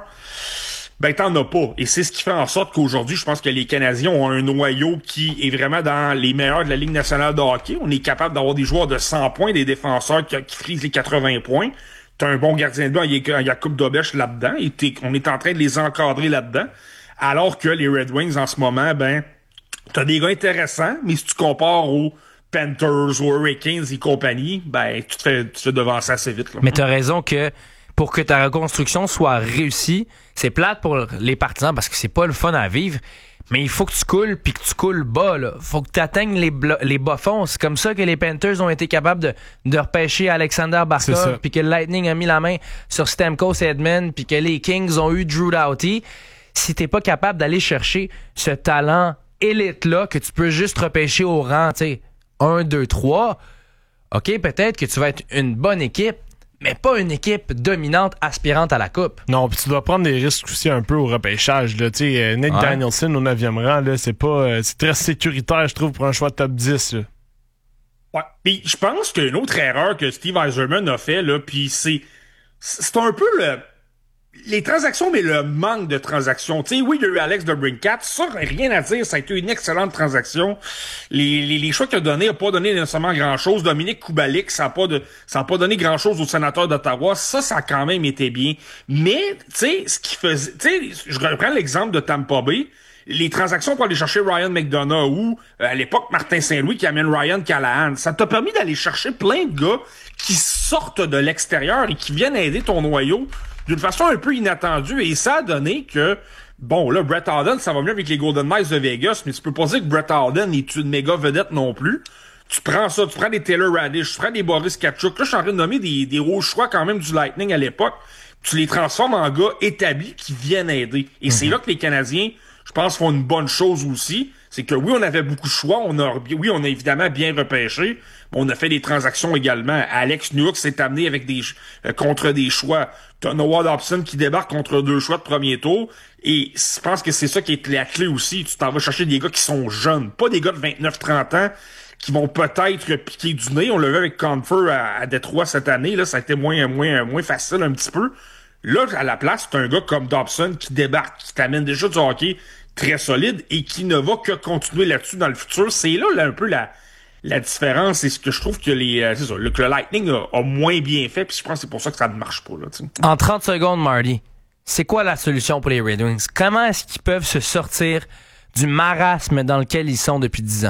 ben t'en as pas. Et c'est ce qui fait en sorte qu'aujourd'hui, je pense que les Canadiens ont un noyau qui est vraiment dans les meilleurs de la Ligue nationale de hockey. On est capable d'avoir des joueurs de cent points, des défenseurs qui, qui frisent les quatre-vingts points. T'as un bon gardien de but, il y a Jakub Dobeš là-dedans, et on est en train de les encadrer là-dedans. Alors que les Red Wings, en ce moment, ben, t'as des gars intéressants, mais si tu compares aux Panthers, aux Hurricanes et compagnie, ben, tu te fais, tu te fais devancer assez vite, là. Mais t'as raison que pour que ta reconstruction soit réussie, c'est plate pour les partisans parce que c'est pas le fun à vivre. Mais il faut que tu coules, puis que tu coules bas, là. Faut que tu atteignes les, blo- les bas-fonds. C'est comme ça que les Panthers ont été capables de, de repêcher Alexander Barkov, puis que le Lightning a mis la main sur Stamkos et Edman, puis que les Kings ont eu Drew Doughty. Si t'es pas capable d'aller chercher ce talent élite-là, que tu peux juste repêcher au rang, tu sais, un, deux, trois, OK, peut-être que tu vas être une bonne équipe, mais pas une équipe dominante aspirante à la coupe. Non, puis tu dois prendre des risques aussi un peu au repêchage. Là. Euh, Nate ouais. Danielson au neuvième rang, là, c'est pas euh, c'est très sécuritaire, je trouve, pour un choix de top dix. Là. Ouais. Puis je pense qu'une autre erreur que Steve Yzerman a fait, là, puis c'est c'est un peu le les transactions, mais le manque de transactions. Tu sais, oui, il y a eu Alex DeBrincat, ça, rien à dire, ça a été une excellente transaction. Les, les, les choix qu'il a donnés n'ont pas donné nécessairement grand-chose. Dominique Kubalik, ça n'a pas de, ça a pas donné grand-chose aux sénateurs d'Ottawa. Ça, ça a quand même été bien. Mais, tu sais, ce qui faisait, tu sais, je reprends l'exemple de Tampa Bay. Les transactions pour aller chercher Ryan McDonough ou, euh, à l'époque, Martin Saint-Louis qui amène Ryan Callahan, ça t'a permis d'aller chercher plein de gars qui sortent de l'extérieur et qui viennent aider ton noyau d'une façon un peu inattendue, et ça a donné que, bon, là, Brett Howden, ça va mieux avec les Golden Knights de Vegas, mais tu peux pas dire que Brett Howden est une méga vedette non plus. Tu prends ça, tu prends des Taylor Radish, tu prends des Boris Katchouk, là, je suis en train de nommer des, des hauts choix quand même du Lightning à l'époque, tu les transformes en gars établis qui viennent aider. Et mm-hmm. c'est là que les Canadiens, je pense, font une bonne chose aussi, c'est que oui, on avait beaucoup de choix, on a, oui, on a évidemment bien repêché, mais on a fait des transactions également. Alex Newhook s'est amené avec des, euh, contre des choix. T'as Noah Dobson qui débarque contre deux choix de premier tour, et je pense que c'est ça qui est la clé aussi. Tu t'en vas chercher des gars qui sont jeunes, pas des gars de vingt-neuf trente ans, qui vont peut-être piquer du nez. On l'a vu avec Confer à, à Détroit cette année, là, ça a été moins, moins, moins facile un petit peu. Là, à la place, c'est un gars comme Dobson qui débarque, qui t'amène déjà du hockey très solide et qui ne va que continuer là-dessus dans le futur. C'est là, là un peu la, la différence, c'est ce que je trouve que les, euh, c'est ça, le, que le Lightning a, a moins bien fait, puis je pense que c'est pour ça que ça ne marche pas, là, t'sais. En trente secondes, Marty, c'est quoi la solution pour les Red Wings? Comment est-ce qu'ils peuvent se sortir du marasme dans lequel ils sont depuis dix ans?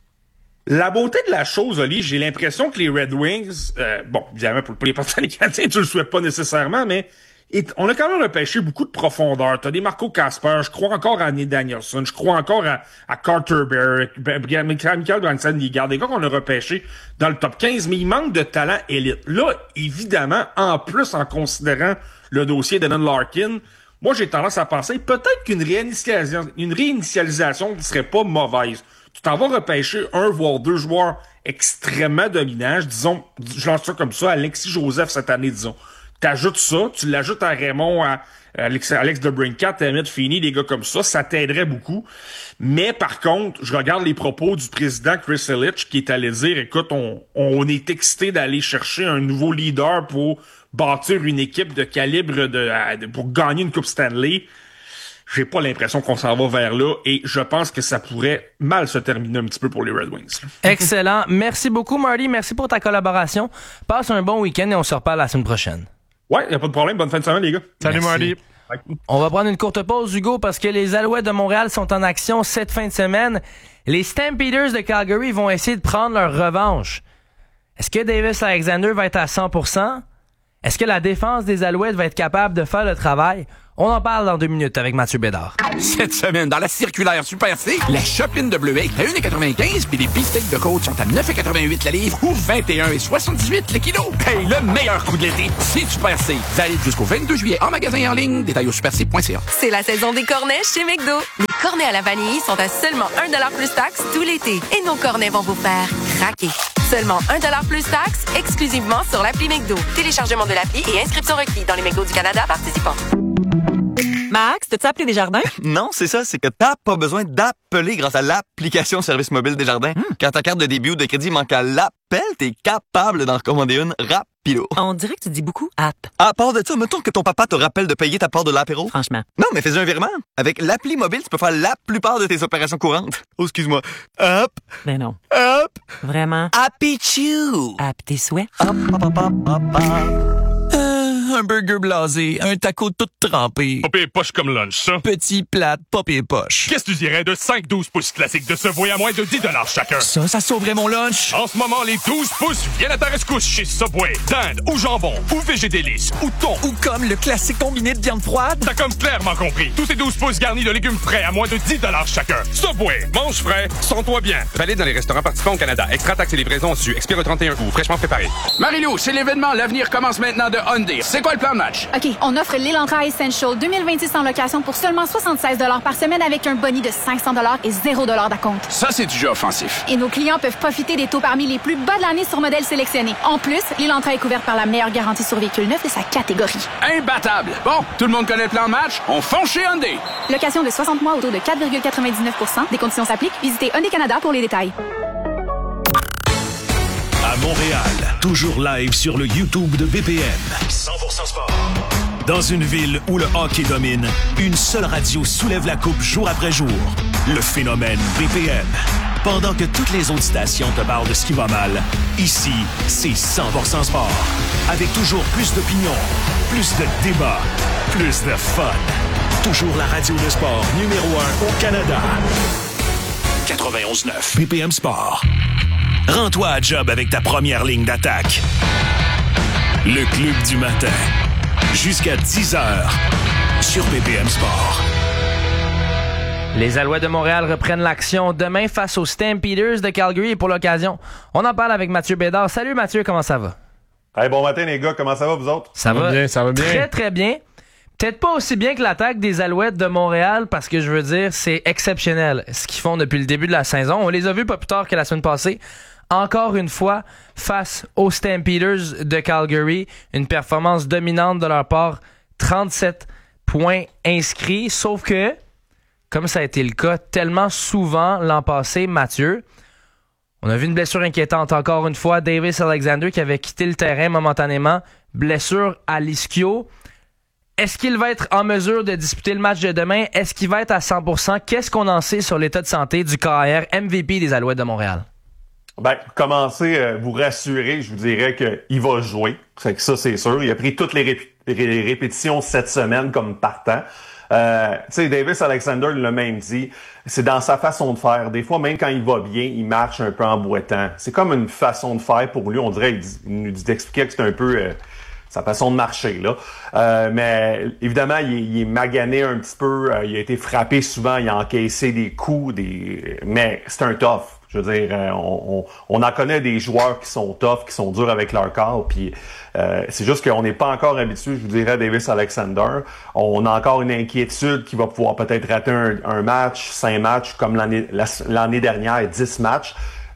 La beauté de la chose, Oli, j'ai l'impression que les Red Wings, euh, bon, évidemment, pour, pour les partisans des Canadiens, tu le souhaites pas nécessairement, mais et on a quand même repêché beaucoup de profondeur. T'as des Marco Kasper, je crois encore à Nate Danielson, je crois encore à, à Carter Bear, Michael Brandsegg-Nygard, des gars qu'on a repêchés dans le top quinze, mais il manque de talent élite. Là, évidemment, en plus, en considérant le dossier d'Evan Larkin, moi, j'ai tendance à penser peut-être qu'une réinitialisation, une réinitialisation ne serait pas mauvaise. Tu t'en vas repêcher un, voire deux joueurs extrêmement dominants. Disons, je lance ça comme ça, Alexis Joseph cette année, disons. t'ajoutes ça, tu l'ajoutes à Raymond, à Alex, Alex DeBrincat, à Emmett Feeney, des gars comme ça, ça t'aiderait beaucoup. Mais par contre, je regarde les propos du président Chris Ilitch qui est allé dire, écoute, on, on est excité d'aller chercher un nouveau leader pour bâtir une équipe de calibre de, de pour gagner une Coupe Stanley. J'ai pas l'impression qu'on s'en va vers là et je pense que ça pourrait mal se terminer un petit peu pour les Red Wings. Excellent. Merci beaucoup, Marty. Merci pour ta collaboration. Passe un bon week-end et on se reparle la semaine prochaine. Ouais, y a pas de problème. Bonne fin de semaine, les gars. Salut, Merci. Marty. On va prendre une courte pause, Hugo, parce que les Alouettes de Montréal sont en action cette fin de semaine. Les Stampeders de Calgary vont essayer de prendre leur revanche. Est-ce que Davis Alexander va être à cent pour cent? Est-ce que la défense des Alouettes va être capable de faire le travail? On en parle dans deux minutes avec Mathieu Bédard. Cette semaine, dans la circulaire Super C, la chopine de bleuet à un virgule quatre-vingt-quinze puis les beefsteaks de côte sont à neuf virgule quatre-vingt-huit la livre ou vingt et un virgule soixante-dix-huit le kilo. Hey, le meilleur coup de l'été, c'est Super C. Valide jusqu'au vingt-deux juillet en magasin et en ligne. Détails au super c point c a. C'est la saison des cornets chez McDo. Les cornets à la vanille sont à seulement un dollar plus taxe tout l'été. Et nos cornets vont vous faire craquer. Seulement un dollar plus taxe, exclusivement sur l'appli McDo. Téléchargement de l'appli et inscription requis dans les McDo du Canada participants. Max, t'as-tu appelé Desjardins? Non, c'est ça, c'est que t'as pas besoin d'appeler grâce à l'application service mobile Desjardins. Mm. Quand ta carte de débit ou de crédit manque à l'appel, t'es capable d'en recommander une rapido. On dirait que tu dis beaucoup app. À part de ça, mettons que ton papa te rappelle de payer ta part de l'apéro. Franchement. Non, mais fais un virement. Avec l'appli mobile, tu peux faire la plupart de tes opérations courantes. Oh, excuse-moi. Hop. Ben non. Hop. Vraiment. Happy Chew. App tes souhaits. Hop, hop, hop, hop, hop, hop. Euh, un burger blasé, un taco tout trempé. Pas pire poche comme lunch, ça. Petit plat, pas pire poche. Qu'est-ce que tu dirais de cinq douze pouces classiques de Subway à moins de dix dollars chacun? Ça, ça sauverait mon lunch. En ce moment, les douze pouces viennent à ta rescousse chez Subway. Dinde ou jambon ou végédélice ou thon. Ou comme le classique combiné de viande froide. T'as comme clairement compris. Tous ces douze pouces garnis de légumes frais à moins de dix dollars chacun. Subway, mange frais, sens-toi bien. Valide dans les restaurants participants au Canada. Extra taxes et livraison dessus. Expire au trente et un août. Fraîchement préparé. Marilou, c'est l'événement L'avenir commence maintenant de Hyundai. C'est quoi le plan de match? OK, on offre l'Elantra Essential deux mille vingt-six en location pour seulement soixante-seize dollars par semaine avec un boni de cinq cents dollars et zéro dollar d'acompte. Ça, c'est du jeu offensif. Et nos clients peuvent profiter des taux parmi les plus bas de l'année sur modèles sélectionnés. En plus, l'Elantra est couverte par la meilleure garantie sur véhicule neuf de sa catégorie. Imbattable. Bon, tout le monde connaît le plan de match. On fonce chez Hyundai. Location de soixante mois au taux de quatre virgule quatre-vingt-dix-neuf pour cent. Des conditions s'appliquent. Visitez Hyundai Canada pour les détails. À Montréal, toujours live sur le YouTube de B P M. cent pour cent sport. Dans une ville où le hockey domine, une seule radio soulève la coupe jour après jour. Le phénomène B P M. Pendant que toutes les autres stations te parlent de ce qui va mal, ici, c'est cent pour cent sport. Avec toujours plus d'opinions, plus de débats, plus de fun. Toujours la radio de sport numéro un au Canada. quatre-vingt-onze neuf B P M Sport. Rends-toi à job avec ta première ligne d'attaque. Le Club du matin. Jusqu'à dix heures sur B P M Sport. Les Alouettes de Montréal reprennent l'action demain face aux Stampeders de Calgary et pour l'occasion, on en parle avec Mathieu Bédard. Salut Mathieu, comment ça va? Hey, bon matin les gars, comment ça va vous autres? Ça, ça va bien, ça va bien. Très très bien. Peut-être pas aussi bien que l'attaque des Alouettes de Montréal parce que je veux dire, c'est exceptionnel ce qu'ils font depuis le début de la saison. On les a vus pas plus tard que la semaine passée. Encore une fois, face aux Stampeders de Calgary, une performance dominante de leur part, trente-sept points inscrits, sauf que, comme ça a été le cas tellement souvent l'an passé, Mathieu, on a vu une blessure inquiétante encore une fois, Davis Alexander qui avait quitté le terrain momentanément, blessure à l'ischio. Est-ce qu'il va être en mesure de disputer le match de demain? Est-ce qu'il va être à cent pour cent? Qu'est-ce qu'on en sait sur l'état de santé du K R, M V P des Alouettes de Montréal? Ben, pour commencer, euh, vous rassurer, je vous dirais qu'il va jouer. C'est que ça, c'est sûr. Il a pris toutes les, rép- les répétitions cette semaine comme partant. Euh, tu sais, Davis Alexander l'a même dit, c'est dans sa façon de faire. Des fois, même quand il va bien, il marche un peu en boitant. C'est comme une façon de faire pour lui. On dirait, il, dit, il nous dit d'expliquer que c'est un peu euh, sa façon de marcher, là. Euh, mais évidemment, il est, il est magané un petit peu. Euh, il a été frappé souvent. Il a encaissé des coups, des. Mais c'est un tough. Je veux dire, on, on, on en connaît des joueurs qui sont tough, qui sont durs avec leur corps, puis euh, c'est juste qu'on n'est pas encore habitué, je vous dirais, à Davis Alexander. On a encore une inquiétude qu'il va pouvoir peut-être rater un, un match, cinq matchs, comme l'année, la, l'année dernière, dix matchs.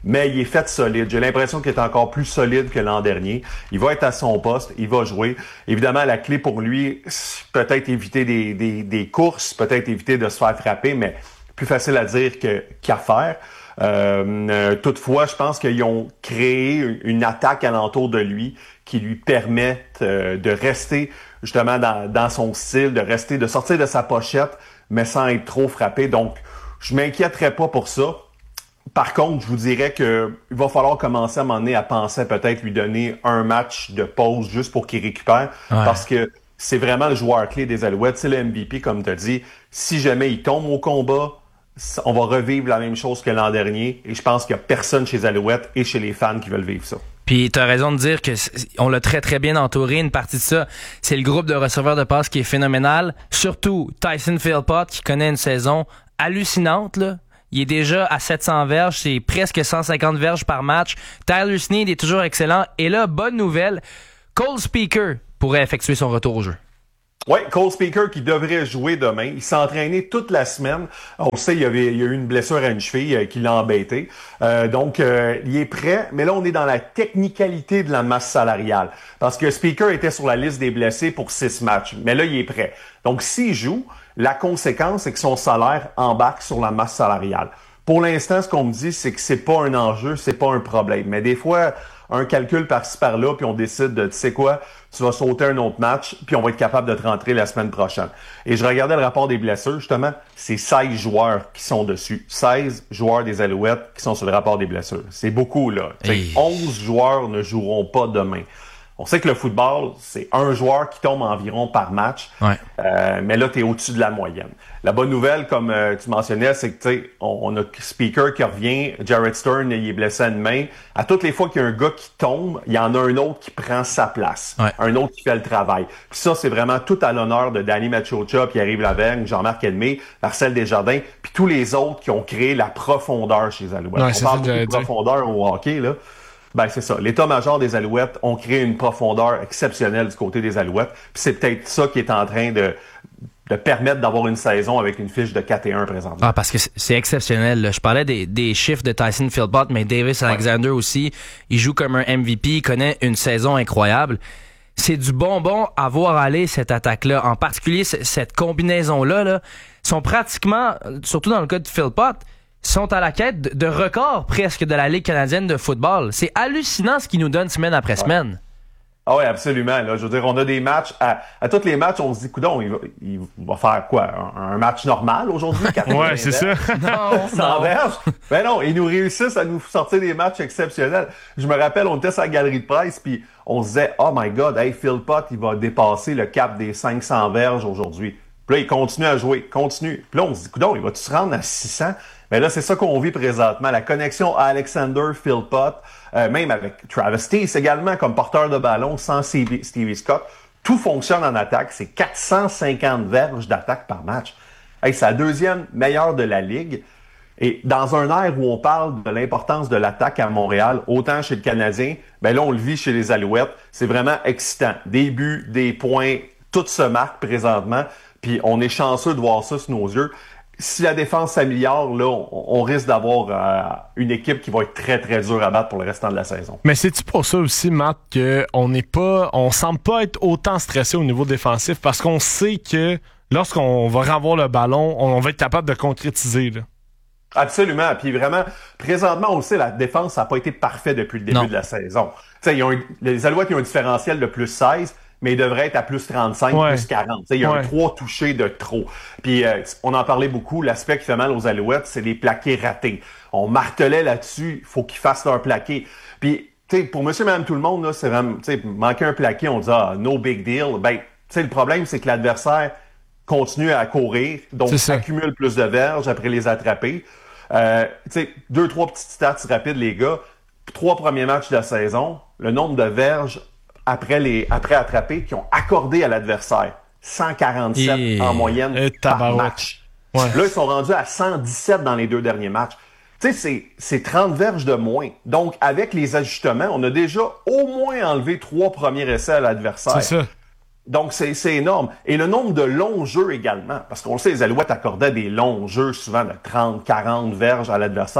mais il est fait solide. J'ai l'impression qu'il est encore plus solide que l'an dernier. Il va être à son poste, il va jouer. Évidemment, la clé pour lui, c'est peut-être éviter des, des, des courses, peut-être éviter de se faire frapper, mais plus facile à dire que, qu'à faire. Euh, euh, toutefois, je pense qu'ils ont créé une attaque alentour de lui qui lui permet euh, de rester justement dans, dans son style, de rester, de sortir de sa pochette, mais sans être trop frappé. Donc, je m'inquiéterais pas pour ça. Par contre, je vous dirais que il va falloir commencer à un moment donné à penser à peut-être lui donner un match de pause juste pour qu'il récupère, ouais. Parce que c'est vraiment le joueur clé des Alouettes, c'est le M V P comme tu as dit. Si jamais il tombe au combat, on va revivre la même chose que l'an dernier, et je pense qu'il n'y a personne chez les Alouettes et chez les fans qui veulent vivre ça. Puis t'as raison de dire que on l'a très très bien entouré. Une partie de ça, c'est le groupe de receveurs de passe qui est phénoménal. Surtout Tyson Philpott qui connaît une saison hallucinante là. Il est déjà à sept cents verges, c'est presque cent cinquante verges par match. Tyler Snead est toujours excellent. Et là, bonne nouvelle, Cole Speaker pourrait effectuer son retour au jeu. Oui, Cole Speaker qui devrait jouer demain. Il s'est entraîné toute la semaine. On le sait, il y avait, il y a eu une blessure à une cheville euh, qui l'a embêté. Euh, donc, euh, il est prêt. Mais là, on est dans la technicalité de la masse salariale. Parce que Speaker était sur la liste des blessés pour six matchs. Mais là, il est prêt. Donc, s'il joue, la conséquence, c'est que son salaire embarque sur la masse salariale. Pour l'instant, ce qu'on me dit, c'est que c'est pas un enjeu, c'est pas un problème. Mais des fois, un calcul par-ci par-là, puis on décide de, tu sais quoi, tu vas sauter un autre match, puis on va être capable de te rentrer la semaine prochaine. Et je regardais le rapport des blessures, justement, c'est seize joueurs qui sont dessus. seize joueurs des Alouettes qui sont sur le rapport des blessures. C'est beaucoup, là. Hey. onze joueurs ne joueront pas demain. On sait que le football, c'est un joueur qui tombe environ par match, ouais. euh, mais là, tu es au-dessus de la moyenne. La bonne nouvelle, comme euh, tu mentionnais, c'est que tu sais, on, on a Speaker qui revient, Jared Stern, il est blessé à une main. À toutes les fois qu'il y a un gars qui tombe, il y en a un autre qui prend sa place, ouais. un autre qui fait le travail. Puis ça, c'est vraiment tout à l'honneur de Danny Machocha, Pierre-Yves Lavergne, Jean-Marc Edmé, Marcel Desjardins, puis tous les autres qui ont créé la profondeur chez les Alouettes. Ouais, on parle de profondeur au hockey, là. Ben c'est ça. L'état-major des Alouettes ont créé une profondeur exceptionnelle du côté des Alouettes. Puis c'est peut-être ça qui est en train de, de permettre d'avoir une saison avec une fiche de quatre et un présentement. Ah, parce que c'est exceptionnel. Là. Je parlais des, des chiffres de Tyson Philpott, mais Davis Alexander ouais. aussi. Il joue comme un M V P, il connaît une saison incroyable. C'est du bonbon à voir aller, cette attaque-là. En particulier, cette combinaison-là, là, sont pratiquement, surtout dans le cas de Philpott, sont à la quête de records presque de la Ligue canadienne de football. C'est hallucinant ce qu'ils nous donnent semaine après semaine. Ah oui, absolument. Là, je veux dire, on a des matchs, à, à tous les matchs, on se dit, coudonc, il va, il va faire quoi? Un, un match normal aujourd'hui? Ouais, c'est ça. Non, sans verge. Ben non, ils nous réussissent à nous sortir des matchs exceptionnels. Je me rappelle, on était sur la galerie de presse, puis on se disait, oh my God, hey, Philpott, il va dépasser le cap des cinq cents verges aujourd'hui. Puis là, il continue à jouer, continue. Puis là, on se dit, coudonc, il va-tu se rendre à six cents? Mais là, c'est ça qu'on vit présentement. La connexion à Alexander Philpott, euh, même avec Travis Steele également comme porteur de ballon, sans Stevie Scott, tout fonctionne en attaque. C'est quatre cent cinquante verges d'attaque par match. Hey, c'est la deuxième meilleure de la Ligue. Et dans un air où on parle de l'importance de l'attaque à Montréal, autant chez le Canadien, ben là, on le vit chez les Alouettes. C'est vraiment excitant. Des buts, des points, tout se marque présentement. Puis on est chanceux de voir ça sous nos yeux. Si la défense s'améliore, là, on, on risque d'avoir euh, une équipe qui va être très, très dure à battre pour le restant de la saison. Mais c'est-tu pour ça aussi, Matt, qu'on n'est pas, on semble pas être autant stressé au niveau défensif parce qu'on sait que lorsqu'on va revoir le ballon, on va être capable de concrétiser, là. Absolument. Puis vraiment, présentement, on le sait, la défense n'a pas été parfaite depuis le début non. de la saison. T'sais, ils ont un, les Alouettes ont un différentiel de plus seize, mais il devrait être à plus trente-cinq, ouais. plus quarante. T'sais, il y a ouais. un trois touchés de trop. Puis euh, on en parlait beaucoup, l'aspect qui fait mal aux Alouettes, c'est les plaqués ratés. On martelait là-dessus, il faut qu'ils fassent leur plaqué. Puis t'sais, pour monsieur et madame tout le monde, là, c'est vraiment, t'sais, manquer un plaqué, on dit ah, no big deal. Ben, t'sais, le problème, c'est que l'adversaire continue à courir, donc accumule plus de verges après les attraper. Euh, t'sais, deux, trois petites stats rapides, les gars. Trois premiers matchs de la saison, le nombre de verges après les après attrapés qui ont accordé à l'adversaire. cent quarante-sept et... en moyenne et par match. Ouais. Là, ils sont rendus à cent dix-sept dans les deux derniers matchs. Tu sais, c'est, c'est trente verges de moins. Donc, avec les ajustements, on a déjà au moins enlevé trois premiers essais à l'adversaire. C'est ça. Donc, c'est, c'est énorme. Et le nombre de longs jeux également. Parce qu'on le sait, les Alouettes accordaient des longs jeux, souvent de trente, quarante verges à l'adversaire.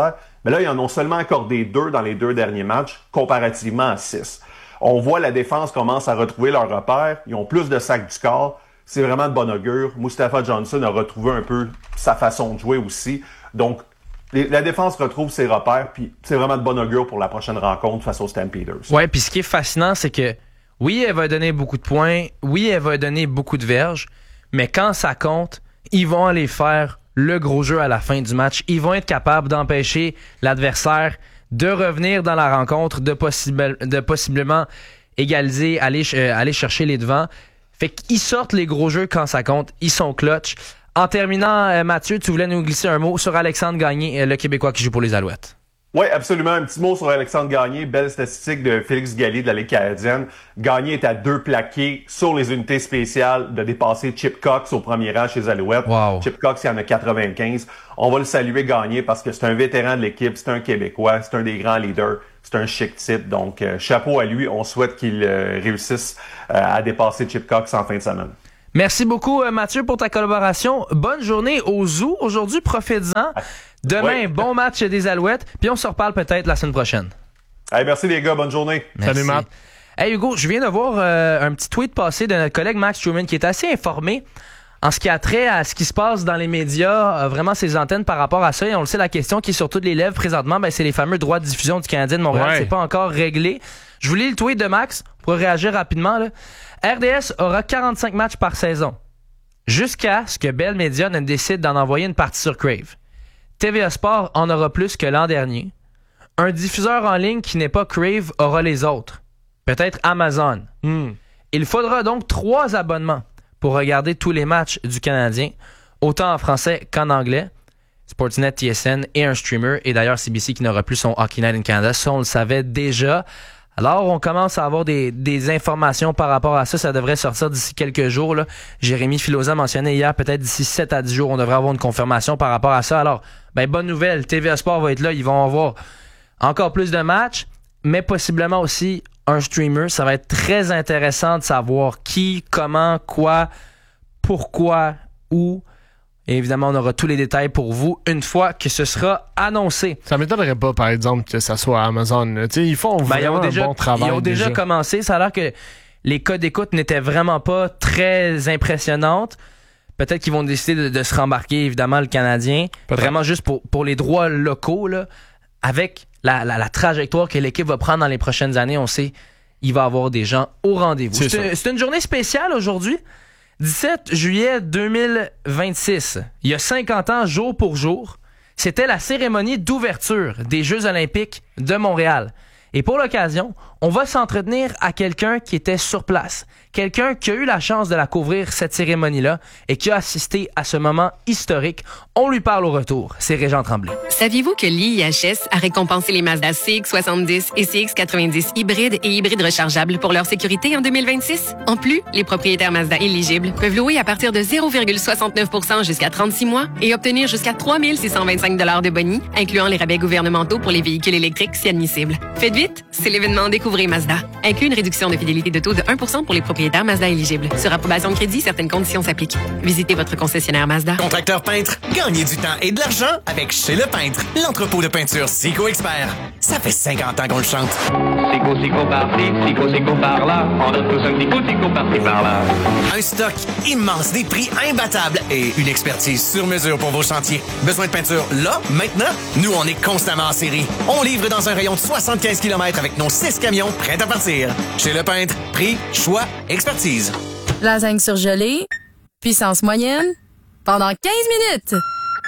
Mais là, ils en ont seulement accordé deux dans les deux derniers matchs, comparativement à six. On voit la défense commence à retrouver leur repère. Ils ont plus de sacs du corps. C'est vraiment de bon augure. Mustafa Johnson a retrouvé un peu sa façon de jouer aussi. Donc, les, la défense retrouve ses repères, puis c'est vraiment de bon augure pour la prochaine rencontre face aux Stampeders. Ouais, puis ce qui est fascinant, c'est que oui, elle va donner beaucoup de points. Oui, elle va donner beaucoup de verges. Mais quand ça compte, ils vont aller faire le gros jeu à la fin du match. Ils vont être capables d'empêcher l'adversaire de revenir dans la rencontre, de, possible, de possiblement égaliser, aller, euh, aller chercher les devants. Fait qu'ils sortent les gros jeux quand ça compte. Ils sont clutch. En terminant, euh, Mathieu, tu voulais nous glisser un mot sur Alexandre Gagné, euh, le Québécois qui joue pour les Alouettes. Oui, absolument. Un petit mot sur Alexandre Gagné. Belle statistique de Félix Gallier de la Ligue canadienne. Gagné est à deux plaqués sur les unités spéciales de dépasser Chip Cox au premier rang chez les Alouettes. Wow. Chip Cox, il y en a quatre-vingt-quinze. On va le saluer, Gagné, parce que c'est un vétéran de l'équipe, c'est un Québécois, c'est un des grands leaders, c'est un chic type. Donc, euh, chapeau à lui. On souhaite qu'il euh, réussisse euh, à dépasser Chip Cox en fin de semaine. Merci beaucoup, Mathieu, pour ta collaboration. Bonne journée au Zoo. Aujourd'hui, profites-en. Demain, oui. Bon match des Alouettes. Puis on se reparle peut-être la semaine prochaine. Hey, merci les gars. Bonne journée. Merci. Salut, Matt. Hey, Hugo, je viens de voir euh, un petit tweet passé de notre collègue Max Truman qui est assez informé en ce qui a trait à ce qui se passe dans les médias, euh, vraiment ses antennes par rapport à ça. Et on le sait, la question qui est sur toutes les lèvres présentement, ben, c'est les fameux droits de diffusion du Canadien de Montréal. Ouais. C'est pas encore réglé. Je vous lis le tweet de Max pour réagir rapidement. Là. R D S aura quarante-cinq matchs par saison. Jusqu'à ce que Bell Media ne décide d'en envoyer une partie sur Crave. T V A Sport en aura plus que l'an dernier. Un diffuseur en ligne qui n'est pas Crave aura les autres. Peut-être Amazon. Mm. Il faudra donc trois abonnements pour regarder tous les matchs du Canadien, autant en français qu'en anglais. Sportsnet, T S N et un streamer. Et d'ailleurs, C B C qui n'aura plus son Hockey Night in Canada. Ça, on le savait déjà. Alors, on commence à avoir des, des informations par rapport à ça. Ça devrait sortir d'ici quelques jours. Là. Jérémy Filosa mentionnait hier, peut-être d'ici sept à dix jours, on devrait avoir une confirmation par rapport à ça. Alors, ben bonne nouvelle, T V A Sport va être là. Ils vont avoir encore plus de matchs, mais possiblement aussi un streamer. Ça va être très intéressant de savoir qui, comment, quoi, pourquoi, où. Et évidemment, on aura tous les détails pour vous une fois que ce sera annoncé. Ça m'étonnerait pas, par exemple, que ça soit Amazon. Tu sais, ils font Ben, vraiment ils ont déjà, un bon travail. Ils ont déjà, déjà commencé. Ça a l'air que les codes d'écoute n'étaient vraiment pas très impressionnantes. Peut-être qu'ils vont décider de, de se rembarquer, évidemment, le Canadien. Peut-être. Vraiment juste pour, pour les droits locaux, là, avec la, la, la trajectoire que l'équipe va prendre dans les prochaines années. On sait il va y avoir des gens au rendez-vous. C'est, c'est, c'est une journée spéciale aujourd'hui. dix-sept juillet deux mille vingt-six, il y a cinquante ans, jour pour jour, c'était la cérémonie d'ouverture des Jeux olympiques de Montréal. Et pour l'occasion, on va s'entretenir à quelqu'un qui était sur place, quelqu'un qui a eu la chance de la couvrir, cette cérémonie-là, et qui a assisté à ce moment historique. On lui parle au retour. C'est Régent Tremblay. Saviez-vous que l'I H S a récompensé les Mazda C X soixante-dix et C X quatre-vingt-dix hybrides et hybrides rechargeables pour leur sécurité en deux mille vingt-six? En plus, les propriétaires Mazda éligibles peuvent louer à partir de zéro virgule soixante-neuf pour cent jusqu'à trente-six mois et obtenir jusqu'à trois mille six cent vingt-cinq dollars de boni, incluant les rabais gouvernementaux pour les véhicules électriques si admissibles. Faites vite, c'est l'événement Découvrez Mazda. Inclut une réduction de fidélité de taux de un pour cent pour les propriétaires Mazda éligibles. Sur approbation de crédit, certaines conditions s'appliquent. Visitez votre concessionnaire Mazda. Contracteur peintre, gagnez du temps et de l'argent avec Chez Le Peintre, l'entrepôt de peinture Sico Expert. Ça fait cinquante ans qu'on le chante. Sico, Sico par-ci, Sico, Sico par-là. On donne tous un petit coup, Sico par-ci, par-là. Un stock immense, des prix imbattables et une expertise sur mesure pour vos chantiers. Besoin de peinture là, maintenant? Nous, on est constamment en série. On livre dans un rayon de soixante-quinze kilomètres avec nos six camions prêts à partir. Chez Le Peintre, prix, choix, expertise. Lasagne surgelée, puissance moyenne, pendant quinze minutes.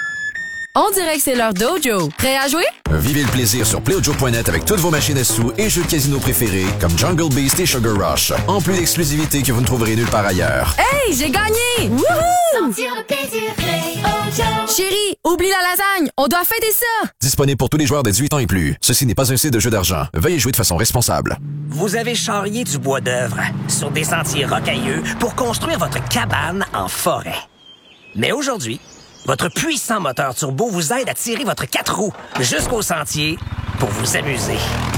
On dirait que c'est leur dojo. Prêt à jouer? Vivez le plaisir sur playaudio point net avec toutes vos machines à sous et jeux de casino préférés comme Jungle Beast et Sugar Rush. En plus d'exclusivité que vous ne trouverez nulle part ailleurs. Hey, j'ai gagné! Wouhou! Sentir le plaisir, Play-O-Joe. Chérie, oublie la lasagne. On doit fêter ça. Disponible pour tous les joueurs de dix-huit ans et plus. Ceci n'est pas un site de jeu d'argent. Veuillez jouer de façon responsable. Vous avez charrié du bois d'œuvre sur des sentiers rocailleux pour construire votre cabane en forêt. Mais aujourd'hui, votre puissant moteur turbo vous aide à tirer votre quatre roues jusqu'au sentier pour vous amuser.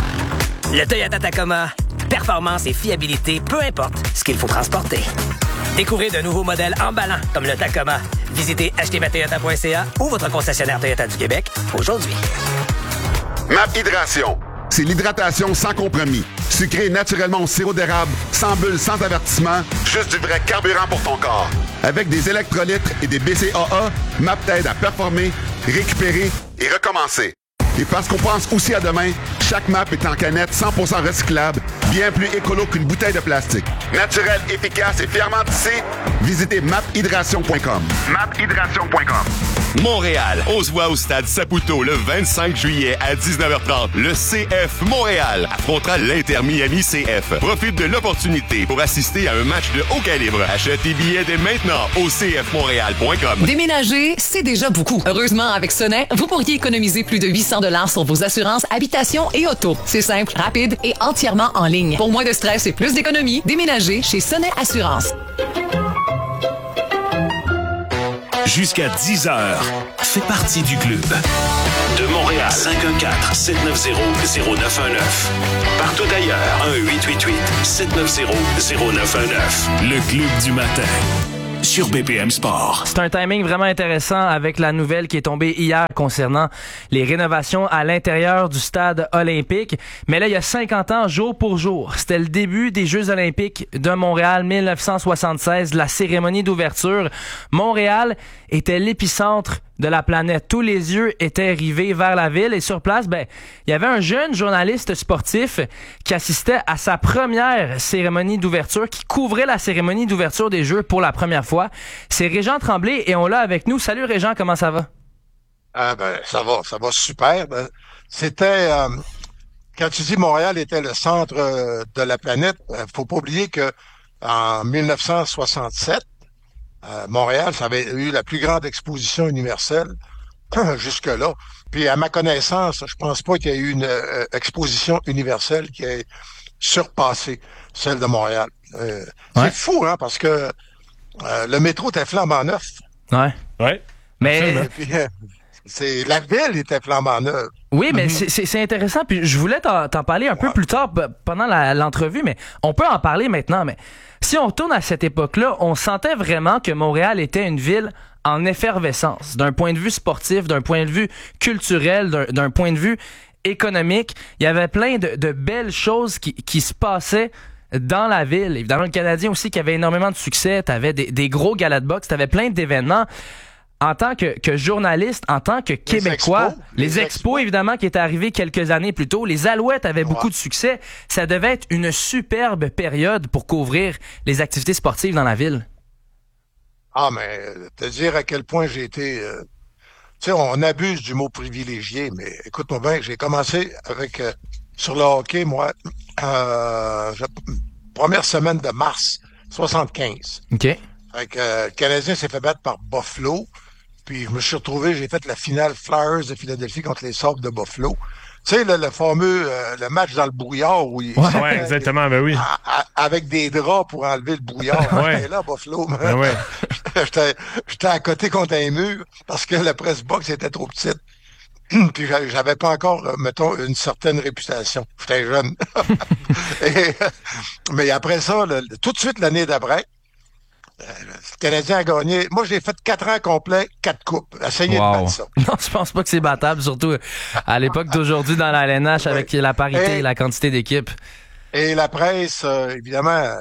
Le Toyota Tacoma, performance et fiabilité, peu importe ce qu'il faut transporter. Découvrez de nouveaux modèles emballants comme le Tacoma. Visitez acheter ma toyota point c a ou votre concessionnaire Toyota du Québec aujourd'hui. M A P Hydration. C'est l'hydratation sans compromis. Sucré naturellement au sirop d'érable, sans bulles, sans avertissement, juste du vrai carburant pour ton corps. Avec des électrolytes et des B C A A, M A P t'aide à performer, récupérer et recommencer. Et parce qu'on pense aussi à demain, chaque M A P est en canette cent pour cent recyclable, bien plus écolo qu'une bouteille de plastique. Naturel, efficace et fièrement tissé, visitez M A P hydration point com. M A P hydration point com. Montréal, on se voit au stade Saputo le vingt-cinq juillet à dix-neuf heures trente. Le C F Montréal affrontera l'Inter Miami C F. Profite de l'opportunité pour assister à un match de haut calibre. Achète tes billets dès maintenant au c f montréal point com. Déménager, c'est déjà beaucoup. Heureusement, avec Sonnet, vous pourriez économiser plus de huit cents dollars sur vos assurances habitation et auto. C'est simple, rapide et entièrement en ligne. Pour moins de stress et plus d'économie, déménagez chez Sonnet Assurance. Jusqu'à dix heures, fais partie du club. De Montréal, cinq un quatre, sept neuf zéro, zéro neuf un neuf. Partout ailleurs, un huit huit huit, sept neuf zéro, zéro neuf un neuf. Le club du matin. Sur B P M Sport. C'est un timing vraiment intéressant avec la nouvelle qui est tombée hier concernant les rénovations à l'intérieur du stade olympique. Mais là, il y a cinquante ans, jour pour jour, c'était le début des Jeux olympiques de Montréal mille neuf cent soixante-seize, la cérémonie d'ouverture. Montréal était l'épicentre de la planète. Tous les yeux étaient rivés vers la ville et sur place, ben, il y avait un jeune journaliste sportif qui assistait à sa première cérémonie d'ouverture, qui couvrait la cérémonie d'ouverture des Jeux pour la première fois. C'est Régent Tremblay et on l'a avec nous. Salut Régent, comment ça va? Ah ben, ça va, ça va super. Ben, c'était, euh, quand tu dis Montréal était le centre euh, de la planète, euh, faut pas oublier que en mille neuf cent soixante-sept, Euh, Montréal, ça avait eu la plus grande exposition universelle jusque-là. Puis à ma connaissance, je pense pas qu'il y ait eu une euh, exposition universelle qui ait surpassé celle de Montréal. Euh, ouais. C'est fou, hein, parce que euh, le métro était flambant neuf. Ouais. Ouais. Mais puis, euh, c'est la ville était flambant neuve. Oui, mais mm-hmm. c'est, c'est intéressant. Puis je voulais t'en, t'en parler un peu ouais. plus tard p- pendant la, l'entrevue, mais on peut en parler maintenant. Mais si on retourne à cette époque-là, on sentait vraiment que Montréal était une ville en effervescence, d'un point de vue sportif, d'un point de vue culturel, d'un, d'un point de vue économique. Il y avait plein de, de belles choses qui, qui se passaient dans la ville. Évidemment, le Canadien aussi qui avait énormément de succès. T'avais des, des gros galas de boxe, t'avais plein d'événements. En tant que, que journaliste, en tant que Québécois, les expos, les expos, expos évidemment, qui étaient arrivés quelques années plus tôt, les Alouettes avaient ouais. beaucoup de succès. Ça devait être une superbe période pour couvrir les activités sportives dans la ville. Ah, mais te dire à quel point j'ai été... Euh, tu sais, on abuse du mot privilégié, mais écoute-moi bien, j'ai commencé avec... Euh, sur le hockey, moi, euh, je, première semaine de mars soixante-quinze. OK. Fait que euh, le Canadien s'est fait battre par Buffalo. Puis je me suis retrouvé, j'ai fait la finale Flyers de Philadelphie contre les Sabres de Buffalo. Tu sais, le, le fameux euh, le match dans le brouillard où il ouais, ouais exactement, ben oui. À, à, avec des draps pour enlever le brouillard. Ouais. J'étais là, Buffalo. Ben ouais. j'étais, j'étais à côté contre un mur parce que la presse box était trop petite. Puis j'avais pas encore, mettons, une certaine réputation. J'étais jeune. Et, mais après ça, le, tout de suite, l'année d'après, le Canadien a gagné. Moi, j'ai fait quatre ans complets, quatre coupes. Essayez wow. de battre ça. Non, je pense pas que c'est battable, surtout à l'époque d'aujourd'hui dans la L N H avec la parité et, et la quantité d'équipes. Et la presse, euh, évidemment, euh,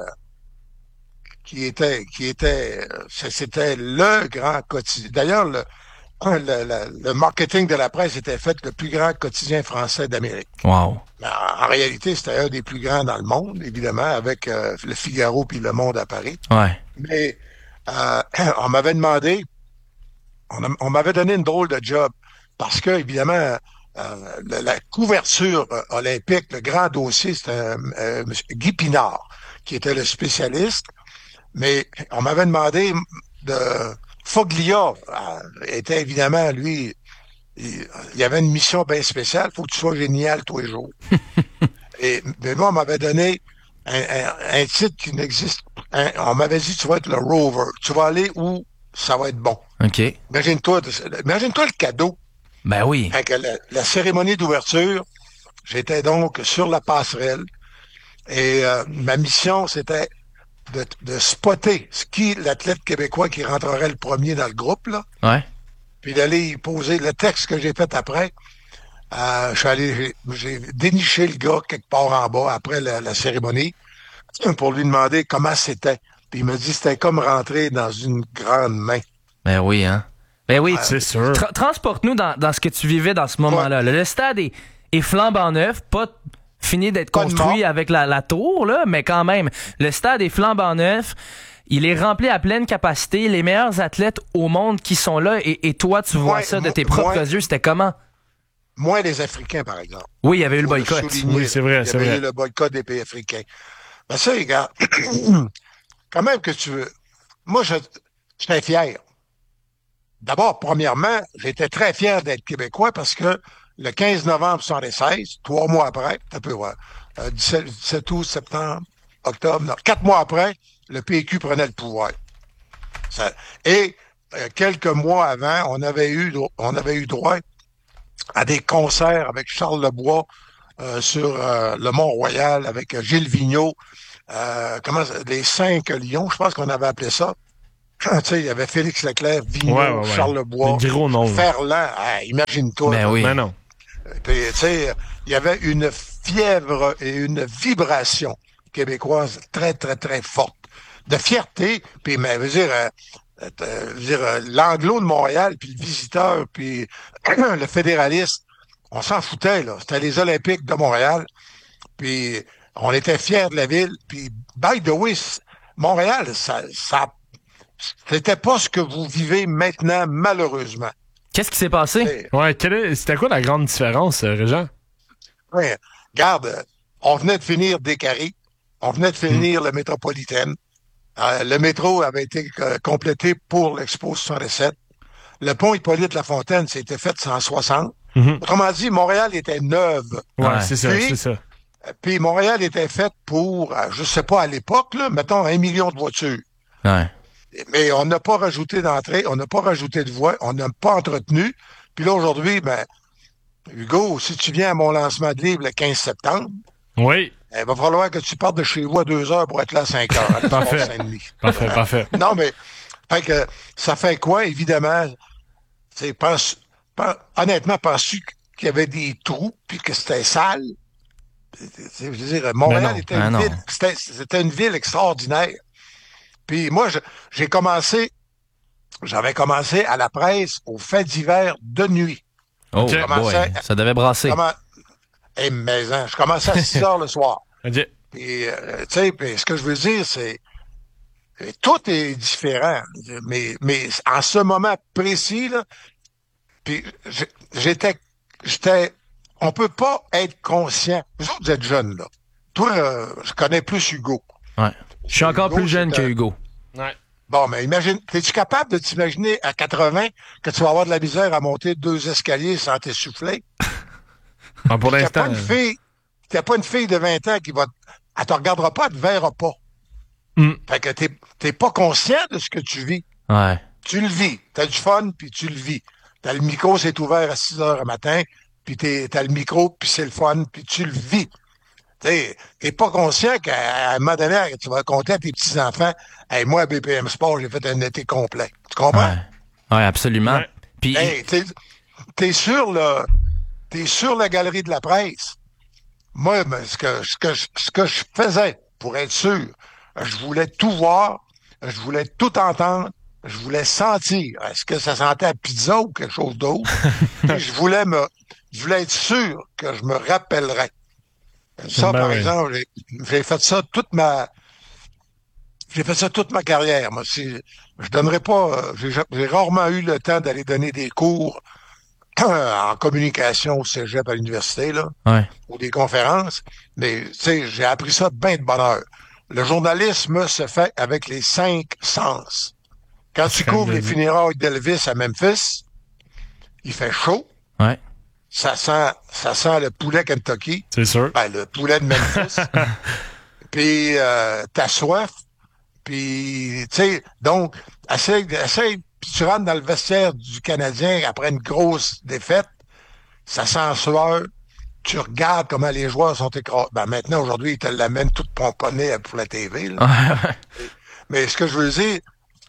qui était, qui était, euh, c'était le grand quotidien. D'ailleurs, le, le, le, le marketing de la presse était fait le plus grand quotidien français d'Amérique. Wow. En, en réalité, c'était un des plus grands dans le monde, évidemment, avec euh, le Figaro puis Le Monde à Paris. Ouais. Mais euh, on m'avait demandé, on, a, on m'avait donné une drôle de job parce que, évidemment, euh, la, la couverture euh, olympique, le grand dossier, c'était euh, euh, M. Guy Pinard, qui était le spécialiste. Mais on m'avait demandé de... Foglia euh, était évidemment, lui, il, il y avait une mission bien spéciale. Il faut que tu sois génial tous les jours. Et mais moi, on m'avait donné un, un, un titre qui n'existe pas. On m'avait dit, tu vas être le rover. Tu vas aller où ça va être bon. OK. Imagine-toi, imagine-toi le cadeau. Ben oui. Avec la, la cérémonie d'ouverture, j'étais donc sur la passerelle. Et euh, ma mission, c'était de, de spotter ce qui l'athlète québécois qui rentrerait le premier dans le groupe, là. Ouais. Puis d'aller y poser le texte que j'ai fait après. Euh, je suis allé, j'ai, j'ai déniché le gars quelque part en bas après la, la cérémonie pour lui demander comment c'était. Puis il m'a dit c'était comme rentrer dans une grande main. Ben oui, hein. Ben oui, Ah, tu- c'est sûr. tra- transporte-nous dans, dans ce que tu vivais dans ce moment-là. Le, le stade est, est flambant neuf, pas fini d'être Pas de construit mort. avec la, la tour, là, mais quand même, le stade est flambant neuf. Il est rempli à pleine capacité. Les meilleurs athlètes au monde qui sont là. Et, et toi, tu vois Moins- ça de tes moins- propres yeux. C'était comment? Moins les Africains, par exemple. Oui, il y avait eu le Faut boycott. souligner, Oui, c'est vrai, Il y c'est avait vrai. eu le boycott des pays africains. Ben ça, regarde, quand même que tu veux. Moi, je, j'étais fier. D'abord, premièrement, j'étais très fier d'être Québécois parce que le quinze novembre soixante-seize, trois mois après, un peu, ouais, euh, dix-sept, dix-sept août, septembre, octobre, non, quatre mois après, le P Q prenait le pouvoir. Ça- et euh, quelques mois avant, on avait eu, on avait eu droit à des concerts avec Charles Lebois euh, sur euh, le Mont-Royal, avec euh, Gilles Vigneault, euh, comment ça- les cinq lions, je pense qu'on avait appelé ça. Tu sais, il y avait Félix Leclerc, Vigneault, Ouais, ouais, ouais. Charles Lebois, Des gros noms, là. Ferland, ah, imagine-toi. Ben oui. Ben non. Puis, tu sais, il y avait une fièvre et une vibration québécoise très, très, très forte. De fierté, puis, mais, je veux dire, euh, euh, je veux dire, euh, l'anglo de Montréal, puis le visiteur, puis le fédéraliste, on s'en foutait, là. C'était les Olympiques de Montréal, puis on était fiers de la ville, puis, by the way, c- Montréal, ça, ça, c'était pas ce que vous vivez maintenant, malheureusement. Qu'est-ce qui s'est passé? Et- Ouais, quelle est- c'était quoi la grande différence, euh, Régent? Ouais, regarde, euh, on venait de finir Descaries, on venait de finir le métropolitaine. Euh, le métro avait été euh, complété pour l'Expo soixante-sept. Le pont Hippolyte-Lafontaine, c'était fait en soixante. Mhm. Autrement dit, Montréal était neuve. Ouais, Ouais. c'est ça, Puis- c'est ça. Euh, Puis Montréal était fait pour, euh, je sais pas à l'époque, là, mettons un million de voitures. Ouais. Mais on n'a pas rajouté d'entrée, on n'a pas rajouté de voies, on n'a pas entretenu. Puis là, aujourd'hui, ben, Hugo, si tu viens à mon lancement de livre le quinze septembre, Oui, il va falloir que tu partes de chez vous à deux heures pour être là à cinq heures. à l'espace Parfait. Saint-Denis. parfait, parfait. Non, mais fait que ça fait quoi, évidemment? C'est pense, pen- honnêtement, penses-tu qu'il y avait des trous puis que c'était sale? C'est- c'est- Je veux dire, Montréal Ben non, était, ben une non. ville, c'était, c'était une ville extraordinaire. Puis moi, je- j'ai commencé, j'avais commencé à la presse aux faits divers de nuit. Oh, Ok. boy, Commençait- ça devait brasser. Comment, eh, mais, hein, je commençais à six heures le soir. OK. Puis, euh, tu sais, puis ce que je veux dire, c'est euh, tout est différent. Mais, mais en ce moment précis, là, puis j'ai- j'étais, j'étais, on peut pas être conscient. Vous autres, vous êtes jeunes, là. Toi, euh, je connais plus Hugo. Ouais. Je suis encore Hugo, plus jeune c'est que un- Hugo. Ouais. Bon, mais imagine, es-tu capable de t'imaginer à quatre-vingts que tu vas avoir de la misère à monter deux escaliers sans t'essouffler? Ah, pour T'as l'instant. pas une fille, t'as pas une fille de vingt ans qui va, elle te regardera pas, elle te verra pas. Mm. Fait que t'es, t'es pas conscient de ce que tu vis. Ouais. Tu le vis. T'as du fun, puis tu le vis. T'as le micro, c'est ouvert à six heures le matin, puis t'es, t'as le micro, puis c'est le fun, puis tu le vis. T'sais, t'es pas conscient qu'à un moment donné, tu vas compter à tes petits-enfants, hey, moi, à B P M Sport, j'ai fait un été complet. Tu comprends? Ouais. Ouais, absolument. Ouais. Puis, Hey, t'es, t'es sur le, t'es sur la galerie de la presse. Moi, ben, ce que, ce que, je- ce que je faisais, pour être sûr, je voulais tout voir, je voulais tout entendre, je voulais sentir. Est-ce que ça sentait à pizza ou quelque chose d'autre? Puis je voulais me, je voulais être sûr que je me rappellerais. Ça, Ben par oui. exemple, j'ai, j'ai fait ça toute ma, j'ai fait ça toute ma carrière. Moi, si, je donnerais pas, euh, j'ai, j'ai rarement eu le temps d'aller donner des cours en communication au cégep à l'université, là, ouais. ou des conférences, mais, tu sais, j'ai appris ça bien de bonne heure. Le journalisme se fait avec les cinq sens. Quand tu quand même couvres les bien dit. funérailles d'Elvis à Memphis, il fait chaud, Ouais. ça sent, ça sent le poulet Kentucky, C'est sûr. ben, le poulet de Memphis, puis euh, t'as soif, puis, tu sais, donc, essaye, essaye, puis tu rentres dans le vestiaire du Canadien après une grosse défaite, ça sent sueur, tu regardes comment les joueurs sont écrasés. Ben, maintenant, aujourd'hui, ils te l'amènent tout pomponné pour la T V, là. Ouais, ouais. Mais ce que je veux dire,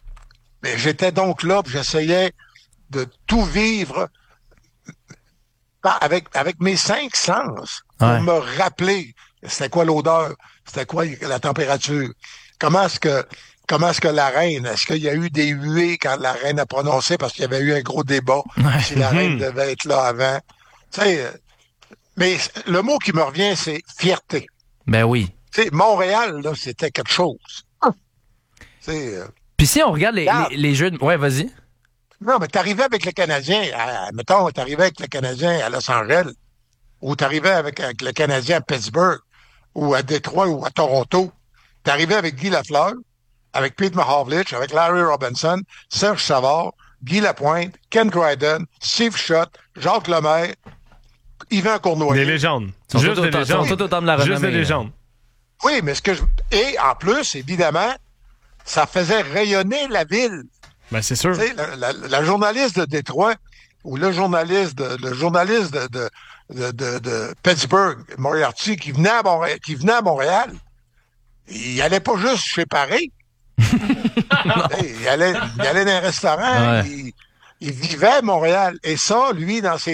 mais j'étais donc là, puis j'essayais de tout vivre, avec, avec mes cinq sens, pour Ouais. me rappeler c'était quoi l'odeur, c'était quoi la température, comment est-ce que comment est-ce que la reine, est-ce qu'il y a eu des huées quand la reine a prononcé parce qu'il y avait eu un gros débat Ouais. si la reine Mhm. devait être là avant. Tu sais, euh, mais le mot qui me revient, c'est fierté. Ben oui. Tu sais, Montréal, là, c'était quelque chose. Tu sais, euh, Puis si on regarde les, Regarde. les, les jeux de... Ouais, vas-y. non, mais t'arrivais avec le Canadien, à, mettons, t'arrivais avec le Canadien à Los Angeles, ou t'arrivais avec, avec le Canadien à Pittsburgh, ou à Détroit, ou à Toronto. T'arrivais avec Guy Lafleur, avec Pete Mahovlich, avec Larry Robinson, Serge Savard, Guy Lapointe, Ken Dryden, Steve Schott, Jacques Lemaire, Yvan Cournoyer. Des légendes. Ils sont Juste tous des autant- légendes. sont tous autant de la Juste renommée, des là. légendes. Oui, mais ce que je... Et en plus, évidemment, ça faisait rayonner la ville. Ben, c'est sûr. Tu sais, la, la- la journaliste de Détroit ou le journaliste de, le journaliste de, de, de, de, de Pittsburgh, Moriarty, qui venait à Montréal, qui venait à Montréal, il allait pas juste chez Paris. il, allait, il allait dans un restaurant, Ouais. il, il vivait à Montréal. Et ça, lui, dans ses